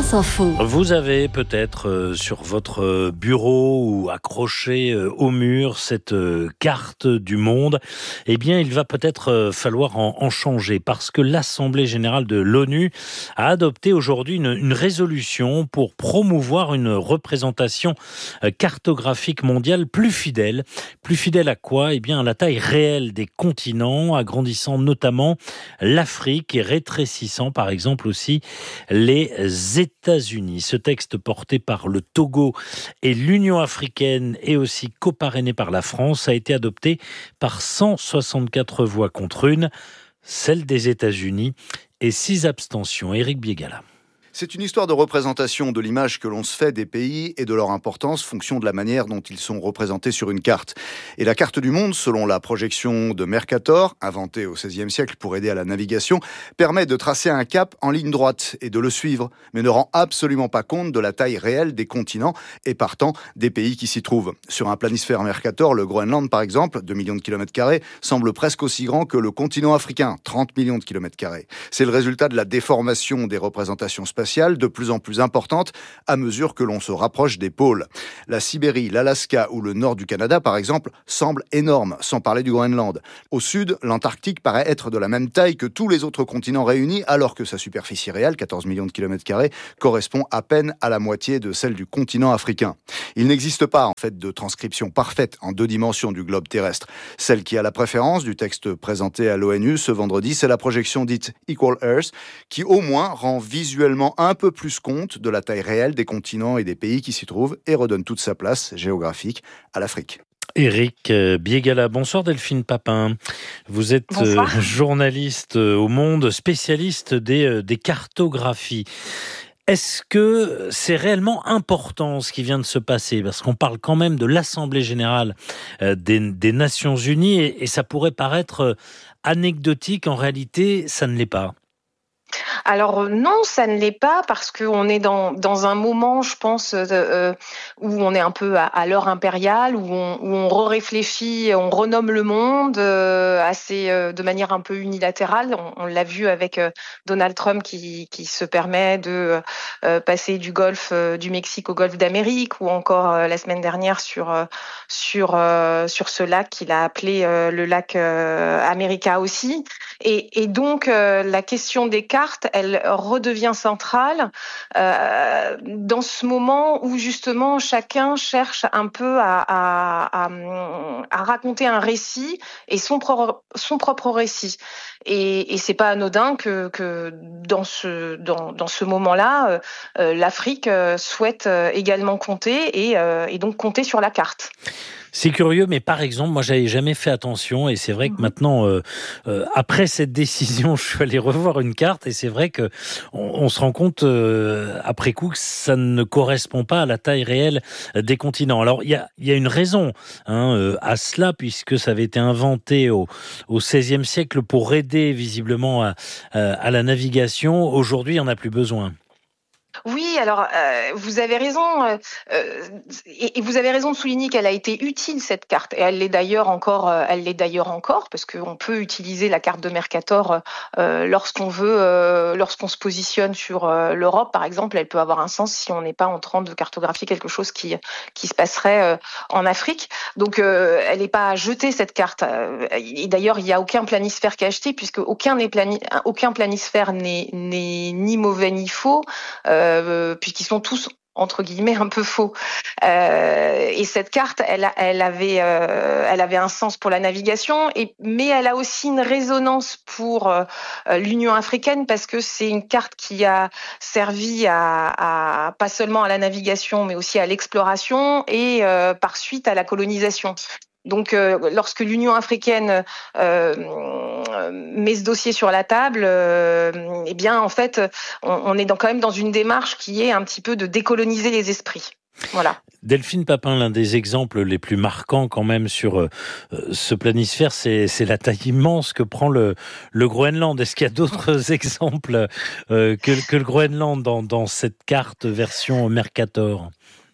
France Info. Vous avez peut-être euh, sur votre bureau ou accroché euh, au mur cette euh, carte du monde. Eh bien, il va peut-être euh, falloir en, en changer parce que l'Assemblée générale de l'ONU a adopté aujourd'hui une, une résolution pour promouvoir une représentation euh, cartographique mondiale plus fidèle. Plus fidèle à quoi ? Eh bien, à la taille réelle des continents, agrandissant notamment l'Afrique et rétrécissant par exemple aussi les États-Unis. Ce texte porté par le Togo et l'Union africaine et aussi coparrainé par la France a été adopté par cent soixante-quatre voix contre une, celle des États-Unis, et six abstentions. Éric Biégala. C'est une histoire de représentation de l'image que l'on se fait des pays et de leur importance fonction de la manière dont ils sont représentés sur une carte. Et la carte du monde, selon la projection de Mercator, inventée au seizième siècle pour aider à la navigation, permet de tracer un cap en ligne droite et de le suivre, mais ne rend absolument pas compte de la taille réelle des continents et partant des pays qui s'y trouvent. Sur un planisphère Mercator, le Groenland par exemple, deux millions de kilomètres carrés, semble presque aussi grand que le continent africain, trente millions de kilomètres carrés. C'est le résultat de la déformation des représentations spatiales de plus en plus importante à mesure que l'on se rapproche des pôles. La Sibérie, l'Alaska ou le nord du Canada, par exemple, semblent énormes, sans parler du Groenland. Au sud, l'Antarctique paraît être de la même taille que tous les autres continents réunis, alors que sa superficie réelle, quatorze millions de kilomètres carrés, correspond à peine à la moitié de celle du continent africain. Il n'existe pas, en fait, de transcription parfaite en deux dimensions du globe terrestre. Celle qui a la préférence du texte présenté à l'ONU ce vendredi, c'est la projection dite Equal Earth, qui au moins rend visuellement un peu plus compte de la taille réelle des continents et des pays qui s'y trouvent et redonne toute sa place géographique à l'Afrique. Éric Biégala. Bonsoir Delphine Papin. Vous êtes Bonsoir. journaliste au Monde, spécialiste des, des cartographies. Est-ce que c'est réellement important ce qui vient de se passer ? Parce qu'on parle quand même de l'Assemblée générale des, des Nations Unies et, et ça pourrait paraître anecdotique. En réalité, ça ne l'est pas. Alors non, ça ne l'est pas parce qu'on est dans, dans un moment, je pense, euh, où on est un peu à, à l'heure impériale, où on, où on réfléchit, on renomme le monde euh, assez, euh, de manière un peu unilatérale. On, on l'a vu avec euh, Donald Trump qui, qui se permet de euh, passer du golfe euh, du Mexique au golfe d'Amérique, ou encore euh, la semaine dernière sur, euh, sur, euh, sur ce lac qu'il a appelé euh, le lac euh, America aussi. Et, et donc, euh, la question des cartes, elle redevient centrale euh, dans ce moment où justement chacun cherche un peu à, à, à, à raconter un récit et son, pro, son propre récit. Et, et c'est pas anodin que, que dans ce dans, dans ce moment-là, euh, l'Afrique souhaite également compter et, euh, et donc compter sur la carte. C'est curieux, mais par exemple, moi, j'avais jamais fait attention, et c'est vrai que maintenant, euh, euh, après cette décision, je suis allé revoir une carte, et c'est vrai que on, on se rend compte euh, après coup que ça ne correspond pas à la taille réelle des continents. Alors, il y a, il y a une raison hein, euh, à cela, puisque ça avait été inventé au, au seizième siècle pour aider visiblement à, à la navigation. Aujourd'hui, il n'y en a plus besoin. Oui, alors euh, vous avez raison, euh, et, et vous avez raison de souligner qu'elle a été utile cette carte, et elle l'est d'ailleurs encore, euh, elle l'est d'ailleurs encore, parce qu'on peut utiliser la carte de Mercator euh, lorsqu'on veut, euh, lorsqu'on se positionne sur euh, l'Europe, par exemple, elle peut avoir un sens si on n'est pas en train de cartographier quelque chose qui qui se passerait euh, en Afrique. Donc euh, elle n'est pas à jeter cette carte. Et d'ailleurs, il n'y a aucun planisphère qui est acheté, puisque aucun n'est plani- aucun planisphère n'est, n'est ni mauvais ni faux. Euh, Euh, puisqu'ils sont tous entre guillemets un peu faux. Euh, et cette carte, elle, elle avait, euh, elle avait un sens pour la navigation, et mais elle a aussi une résonance pour euh, l'Union africaine, parce que c'est une carte qui a servi à, à pas seulement à la navigation, mais aussi à l'exploration et euh, par suite à la colonisation. Donc, euh, lorsque l'Union africaine euh, met ce dossier sur la table, euh, eh bien, en fait, on, on est dans, quand même dans une démarche qui est un petit peu de décoloniser les esprits. Voilà. Delphine Papin, l'un des exemples les plus marquants quand même sur euh, ce planisphère, c'est, c'est la taille immense que prend le, le Groenland. Est-ce qu'il y a d'autres exemples euh, que, que le Groenland dans, dans cette carte version Mercator ?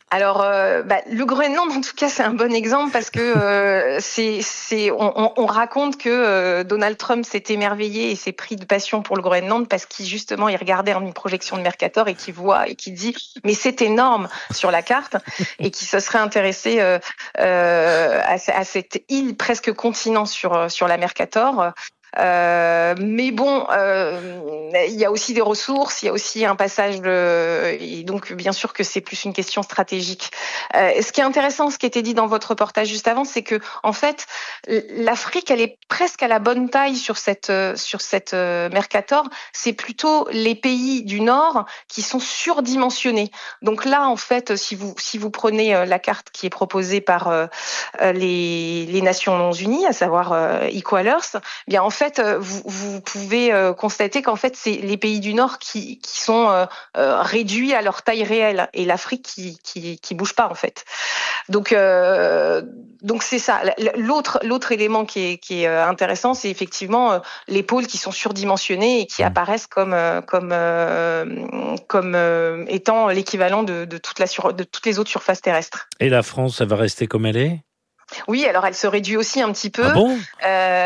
Alors, euh, bah, le Groenland, en tout cas, c'est un bon exemple parce que euh, c'est, c'est, on, on raconte que euh, Donald Trump s'est émerveillé et s'est pris de passion pour le Groenland parce qu'il justement il regardait une projection de Mercator et qu'il voit et qu'il dit mais c'est énorme sur la carte et qu'il se serait intéressé euh, euh, à, à cette île presque continent sur sur la Mercator. Euh, mais bon, euh, il y a aussi des ressources, il y a aussi un passage de, et donc bien sûr que c'est plus une question stratégique. Euh, ce qui est intéressant, ce qui était dit dans votre reportage juste avant, c'est que en fait, l'Afrique, elle est presque à la bonne taille sur cette sur cette Mercator. C'est plutôt les pays du Nord qui sont surdimensionnés. Donc là, en fait, si vous si vous prenez la carte qui est proposée par euh, les les Nations Unies, à savoir euh, Equalers, bien en fait En fait, vous, vous pouvez euh, constater qu'en fait, c'est les pays du Nord qui, qui sont euh, euh, réduits à leur taille réelle et l'Afrique qui, qui, qui bouge pas en fait. Donc, euh, donc c'est ça. L'autre, l'autre élément qui est, qui est intéressant, c'est effectivement euh, les pôles qui sont surdimensionnés et qui apparaissent comme, euh, comme, euh, comme euh, étant l'équivalent de, de, toute la sur, de toutes les autres surfaces terrestres. Et la France, elle va rester comme elle est ? Oui, alors elle se réduit aussi un petit peu. Ah bon euh...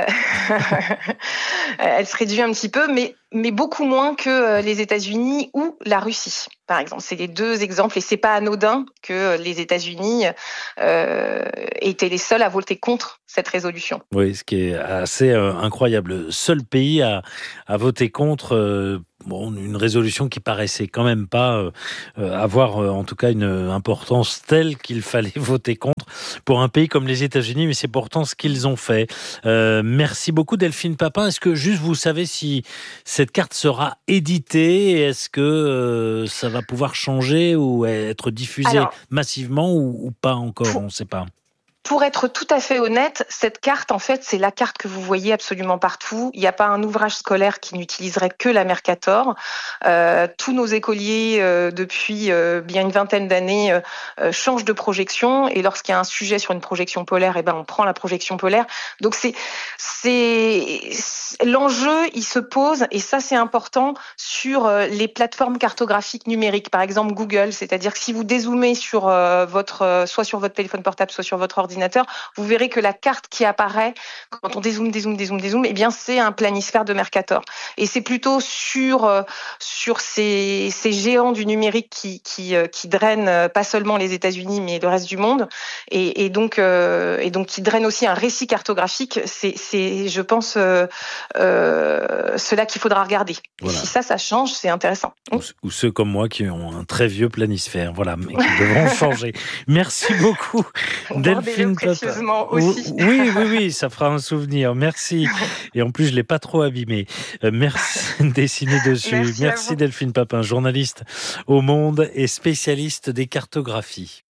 Elle se réduit un petit peu, mais, mais beaucoup moins que les États-Unis ou la Russie, par exemple. C'est les deux exemples, et c'est pas anodin que les États-Unis euh, étaient les seuls à voter contre cette résolution. Oui, ce qui est assez euh, incroyable. Seul pays à, à voter contre euh, bon, une résolution qui paraissait quand même pas euh, avoir euh, en tout cas une importance telle qu'il fallait voter contre pour un pays comme les États-Unis, mais c'est pourtant ce qu'ils ont fait. Euh, merci beaucoup Delphine Papin. Est-ce que juste vous savez si cette carte sera éditée? Est-ce que euh, ça va pouvoir changer ou être diffusé Alors, massivement ou, ou pas encore? On ne sait pas. Pour être tout à fait honnête, cette carte, en fait, c'est la carte que vous voyez absolument partout. Il n'y a pas un ouvrage scolaire qui n'utiliserait que la Mercator. Euh, tous nos écoliers, euh, depuis euh, bien une vingtaine d'années, euh, changent de projection. Et lorsqu'il y a un sujet sur une projection polaire, eh ben, on prend la projection polaire. Donc, c'est, c'est, l'enjeu, il se pose, et ça, c'est important, sur euh, les plateformes cartographiques numériques. Par exemple, Google. C'est-à-dire que si vous dézoomez sur euh, votre, euh, soit sur votre téléphone portable, soit sur votre ordinateur, vous verrez que la carte qui apparaît quand on dézoome, dézoome, dézoome, dézoome, eh bien c'est un planisphère de Mercator. Et c'est plutôt sur euh, sur ces ces géants du numérique qui qui euh, qui drainent euh, pas seulement les États-Unis mais le reste du monde, et, et donc euh, et donc qui drainent aussi un récit cartographique. C'est c'est je pense euh, euh, cela qu'il faudra regarder. Voilà. Si ça ça change, c'est intéressant. Ou, ou ceux comme moi qui ont un très vieux planisphère, voilà, mais qui devront changer. Merci beaucoup, Delphine. Précieusement aussi. Oui, oui, oui, ça fera un souvenir. Merci. Et en plus, je l'ai pas trop abîmé. Euh, merci de dessiner dessus. Merci, merci Delphine Papin, journaliste au Monde et spécialiste des cartographies.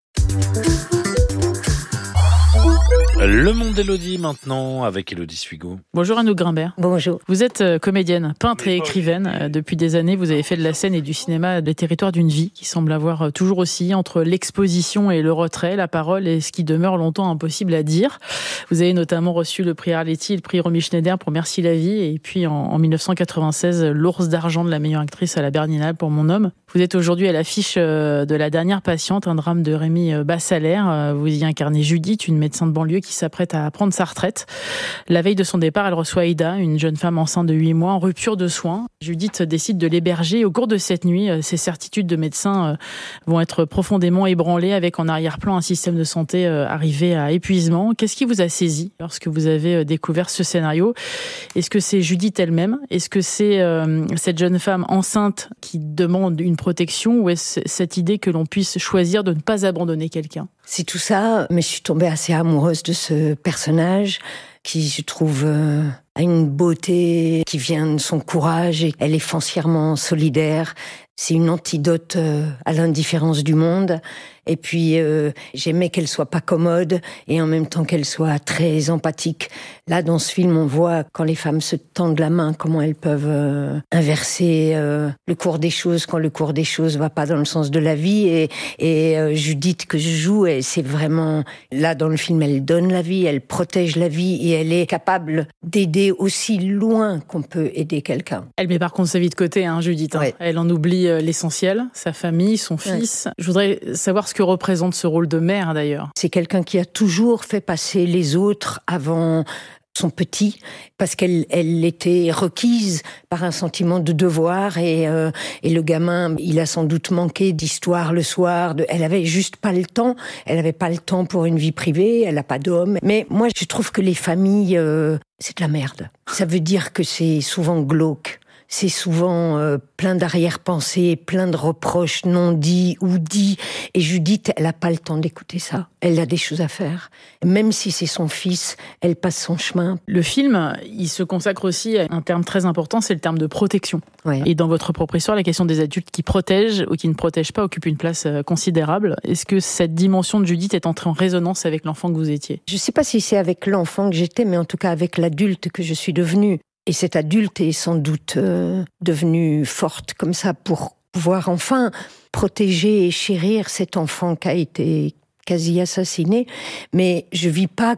Le Monde d'Élodie maintenant avec Élodie Suigo. Bonjour Anouk Grimbert. Bonjour. Vous êtes comédienne, peintre et écrivaine. Depuis des années, vous avez fait de la scène et du cinéma des territoires d'une vie qui semble avoir toujours oscillé entre l'exposition et le retrait, la parole et ce qui demeure longtemps impossible à dire. Vous avez notamment reçu le prix Arletty et le prix Romy Schneider pour Merci la vie, et puis en, en dix-neuf cent quatre-vingt-seize, l'Ours d'argent de la meilleure actrice à la Berlinale pour Mon homme. Vous êtes aujourd'hui à l'affiche de La dernière patiente, un drame de Rémi Bassalaire. Vous y incarnez Judith, une médecin de banlieue qui s'apprête à prendre sa retraite. La veille de son départ, elle reçoit Aïda, une jeune femme enceinte de huit mois en rupture de soins. Judith décide de l'héberger. Au cours de cette nuit, ses certitudes de médecin vont être profondément ébranlées, avec en arrière-plan un système de santé arrivé à épuisement. Qu'est-ce qui vous a saisi lorsque vous avez découvert ce scénario? Est-ce que c'est Judith elle-même? Est-ce que c'est euh, cette jeune femme enceinte qui demande une protection, ou est-ce cette idée que l'on puisse choisir de ne pas abandonner quelqu'un? C'est tout ça, mais je suis tombée assez amoureuse de ce personnage qui, je trouve, euh, a une beauté qui vient de son courage, et elle est foncièrement solidaire. C'est une antidote euh, à l'indifférence du monde. Et puis, euh, j'aimais qu'elle soit pas commode et en même temps qu'elle soit très empathique. Là, dans ce film, on voit quand les femmes se tendent la main, comment elles peuvent euh, inverser euh, le cours des choses quand le cours des choses va pas dans le sens de la vie. Et, et euh, Judith que je joue, et c'est vraiment... Là, dans le film, elle donne la vie, elle protège la vie et elle est capable d'aider c'est aussi loin qu'on peut aider quelqu'un. Elle met par contre sa vie de côté, hein, Judith. Hein. Ouais. Elle en oublie l'essentiel, sa famille, son fils. Ouais. Je voudrais savoir ce que représente ce rôle de mère, d'ailleurs. C'est quelqu'un qui a toujours fait passer les autres avant son petit, parce qu'elle elle était requise par un sentiment de devoir et, euh, et le gamin, il a sans doute manqué d'histoire le soir. De, elle avait juste pas le temps. Elle avait pas le temps pour une vie privée. Elle n'a pas d'homme. Mais moi, je trouve que les familles, euh, c'est de la merde. Ça veut dire que c'est souvent glauque. C'est souvent euh, plein d'arrière-pensées, plein de reproches non dits ou dits. Et Judith, elle n'a pas le temps d'écouter ça. Elle a des choses à faire. Même si c'est son fils, elle passe son chemin. Le film, il se consacre aussi à un terme très important, c'est le terme de protection. Ouais. Et dans votre propre histoire, la question des adultes qui protègent ou qui ne protègent pas occupe une place considérable. Est-ce que cette dimension de Judith est entrée en résonance avec l'enfant que vous étiez ? Je ne sais pas si c'est avec l'enfant que j'étais, mais en tout cas avec l'adulte que je suis devenue. Et cette adulte est sans doute euh, devenue forte comme ça pour pouvoir enfin protéger et chérir cet enfant qui a été quasi assassiné. Mais je vis pas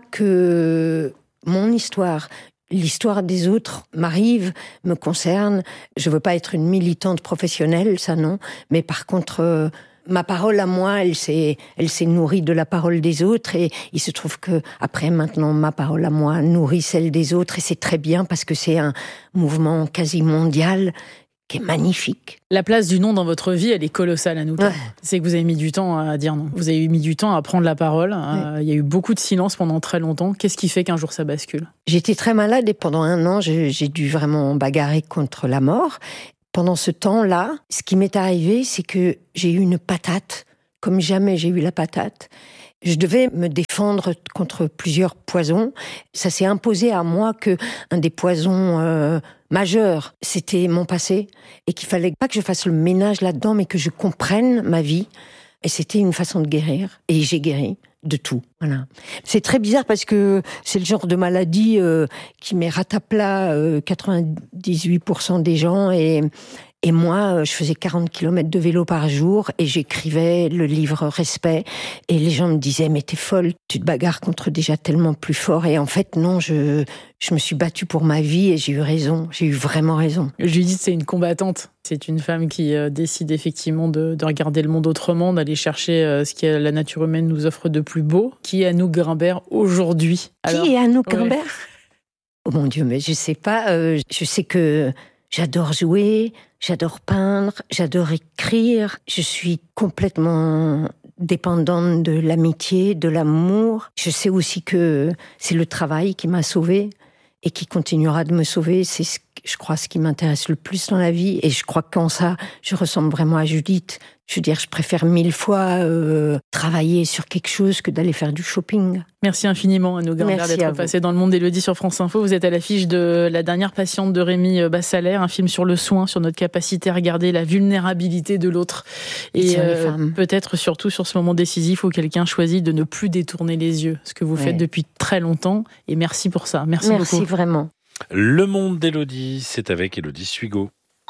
que mon histoire. L'histoire des autres m'arrive, me concerne. Je veux pas être une militante professionnelle, ça non. Mais par contre... Euh, ma parole à moi, elle s'est, elle s'est nourrie de la parole des autres et il se trouve que après maintenant ma parole à moi nourrit celle des autres et c'est très bien parce que c'est un mouvement quasi mondial qui est magnifique. La place du non dans votre vie, elle est colossale à nous. Ouais. C'est que vous avez mis du temps à dire non. Vous avez mis du temps à prendre la parole. Ouais. Euh, il y a eu beaucoup de silence pendant très longtemps. Qu'est-ce qui fait qu'un jour ça bascule ? J'étais très malade et pendant un an, j'ai, j'ai dû vraiment bagarrer contre la mort. Pendant ce temps-là, ce qui m'est arrivé, c'est que j'ai eu une patate, comme jamais j'ai eu la patate. Je devais me défendre contre plusieurs poisons. Ça s'est imposé à moi que un des poisons euh, majeurs, c'était mon passé, et qu'il fallait pas que je fasse le ménage là-dedans, mais que je comprenne ma vie. Et c'était une façon de guérir. Et j'ai guéri de tout. Voilà. C'est très bizarre parce que c'est le genre de maladie euh, qui met ratapla euh, quatre-vingt-dix-huit pour cent des gens et Et moi, je faisais quarante kilomètres de vélo par jour et j'écrivais le livre Respect. Et les gens me disaient, mais t'es folle, tu te bagarres contre déjà tellement plus fort. Et en fait, non, je, je me suis battue pour ma vie et j'ai eu raison. J'ai eu vraiment raison. Judith, c'est une combattante. C'est une femme qui euh, décide effectivement de, de regarder le monde autrement, d'aller chercher euh, ce que la nature humaine nous offre de plus beau. Qui est Anouk Grimbert aujourd'hui ? Alors, Qui est Anouk Grimbert ? Ouais. Oh mon Dieu, mais je sais pas. Euh, je sais que j'adore jouer, j'adore peindre, j'adore écrire. Je suis complètement dépendante de l'amitié, de l'amour. Je sais aussi que c'est le travail qui m'a sauvée et qui continuera de me sauver. C'est, ce, je crois, ce qui m'intéresse le plus dans la vie. Et je crois qu'en ça, je ressemble vraiment à Judith. Je veux dire, je préfère mille fois euh, travailler sur quelque chose que d'aller faire du shopping. Merci infiniment, Anouk Grimbert, d'être passée dans le monde d'Élodie sur France Info. Vous êtes à l'affiche de La dernière patiente de Rémi Bassalaire, un film sur le soin, sur notre capacité à regarder la vulnérabilité de l'autre. Et euh, peut-être surtout sur ce moment décisif où quelqu'un choisit de ne plus détourner les yeux, ce que vous ouais. faites depuis très longtemps. Et merci pour ça. Merci, merci beaucoup. Merci vraiment. Le monde d'Élodie, c'est avec Élodie Suigo.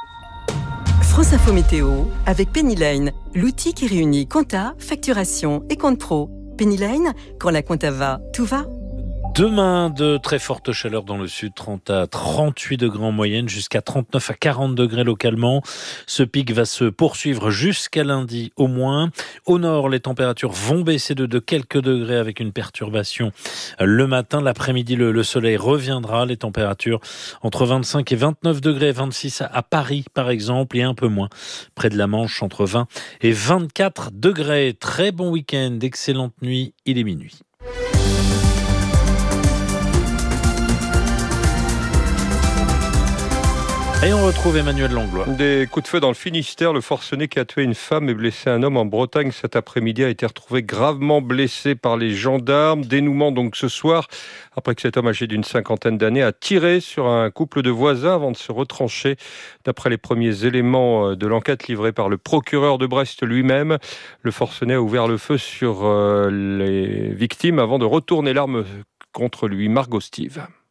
France Info Météo avec Penny Lane, l'outil qui réunit compta, facturation et compte pro. Penny Lane, quand la compta va, tout va. Demain, de très fortes chaleurs dans le sud, trente à trente-huit degrés en moyenne, jusqu'à trente-neuf à quarante degrés localement. Ce pic va se poursuivre jusqu'à lundi au moins. Au nord, les températures vont baisser de, de quelques degrés avec une perturbation le matin. L'après-midi, le, le soleil reviendra. Les températures entre vingt-cinq et vingt-neuf degrés, vingt-six à, à Paris par exemple, et un peu moins près de la Manche, entre vingt et vingt-quatre degrés. Très bon week-end, excellente nuit, il est minuit. Et on retrouve Emmanuel Langlois. Des coups de feu dans le Finistère. Le forcené qui a tué une femme et blessé un homme en Bretagne cet après-midi a été retrouvé gravement blessé par les gendarmes. Dénouement donc ce soir, après que cet homme âgé d'une cinquantaine d'années a tiré sur un couple de voisins avant de se retrancher. D'après les premiers éléments de l'enquête livrée par le procureur de Brest lui-même, le forcené a ouvert le feu sur les victimes avant de retourner l'arme contre lui. Margot Steve.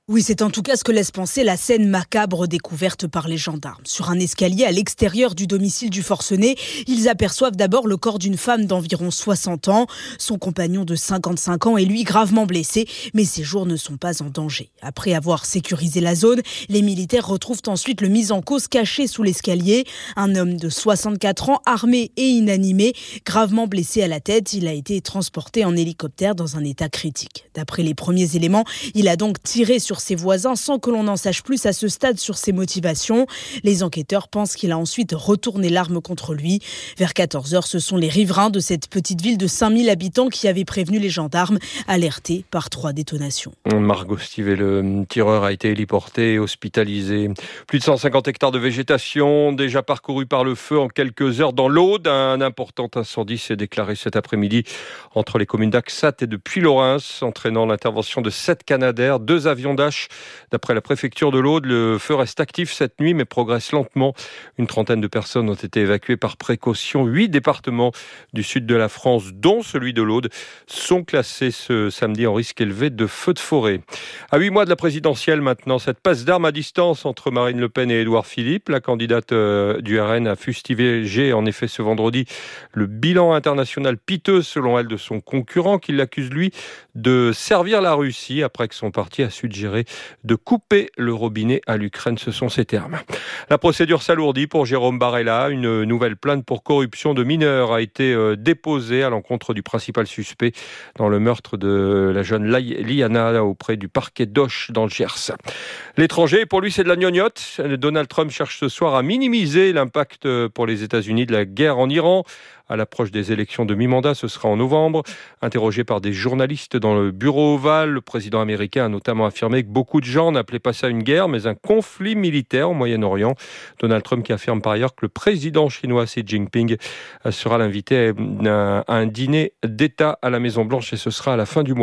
Oui, c'est en tout cas ce que laisse penser la scène macabre découverte par les gendarmes. Sur un escalier à l'extérieur du domicile du forcené, ils aperçoivent d'abord le corps d'une femme d'environ soixante ans. Son compagnon de cinquante-cinq ans est lui gravement blessé, mais ses jours ne sont pas en danger. Après avoir sécurisé la zone, les militaires retrouvent ensuite le mis en cause caché sous l'escalier. Un homme de soixante-quatre ans, armé et inanimé, gravement blessé à la tête. Il a été transporté en hélicoptère dans un état critique. D'après les premiers éléments, il a donc tiré sur ses voisins sans que l'on en sache plus à ce stade sur ses motivations. Les enquêteurs pensent qu'il a ensuite retourné l'arme contre lui. Vers quatorze heures, ce sont les riverains de cette petite ville de cinq mille habitants qui avaient prévenu les gendarmes, alertés par trois détonations. Margot Stivet, le tireur a été héliporté et hospitalisé. Plus de cent cinquante hectares de végétation déjà parcourus par le feu en quelques heures dans l'Aude. Un important incendie s'est déclaré cet après-midi entre les communes d'Axat et de Puylaurens, entraînant l'intervention de sept Canadair, deux avions d'H. D'après la préfecture de l'Aude, le feu reste actif cette nuit mais progresse lentement. Une trentaine de personnes ont été évacuées par précaution. Huit départements du sud de la France, dont celui de l'Aude, sont classés ce samedi en risque élevé de feu de forêt. À huit mois de la présidentielle maintenant, cette passe d'armes à distance entre Marine Le Pen et Édouard Philippe. La candidate du R N a fustigé en effet ce vendredi le bilan international piteux selon elle de son concurrent qui l'accuse lui de servir la Russie après que son parti a suggéré de couper le robinet à l'Ukraine. Ce sont ses termes. La procédure s'alourdit pour Jérôme Barella. Une nouvelle plainte pour corruption de mineurs a été déposée à l'encontre du principal suspect dans le meurtre de la jeune Liana auprès du parquet d'Auch dans le Gers. L'étranger, pour lui, c'est de la gnognotte. Donald Trump cherche ce soir à minimiser l'impact pour les États-Unis de la guerre en Iran. À l'approche des élections de mi-mandat, ce sera en novembre. Interrogé par des journalistes dans le bureau ovale, le président américain a notamment affirmé que beaucoup de gens n'appelaient pas ça une guerre, mais un conflit militaire au Moyen-Orient. Donald Trump qui affirme par ailleurs que le président chinois Xi Jinping sera l'invité à un dîner d'État à la Maison-Blanche et ce sera à la fin du mois.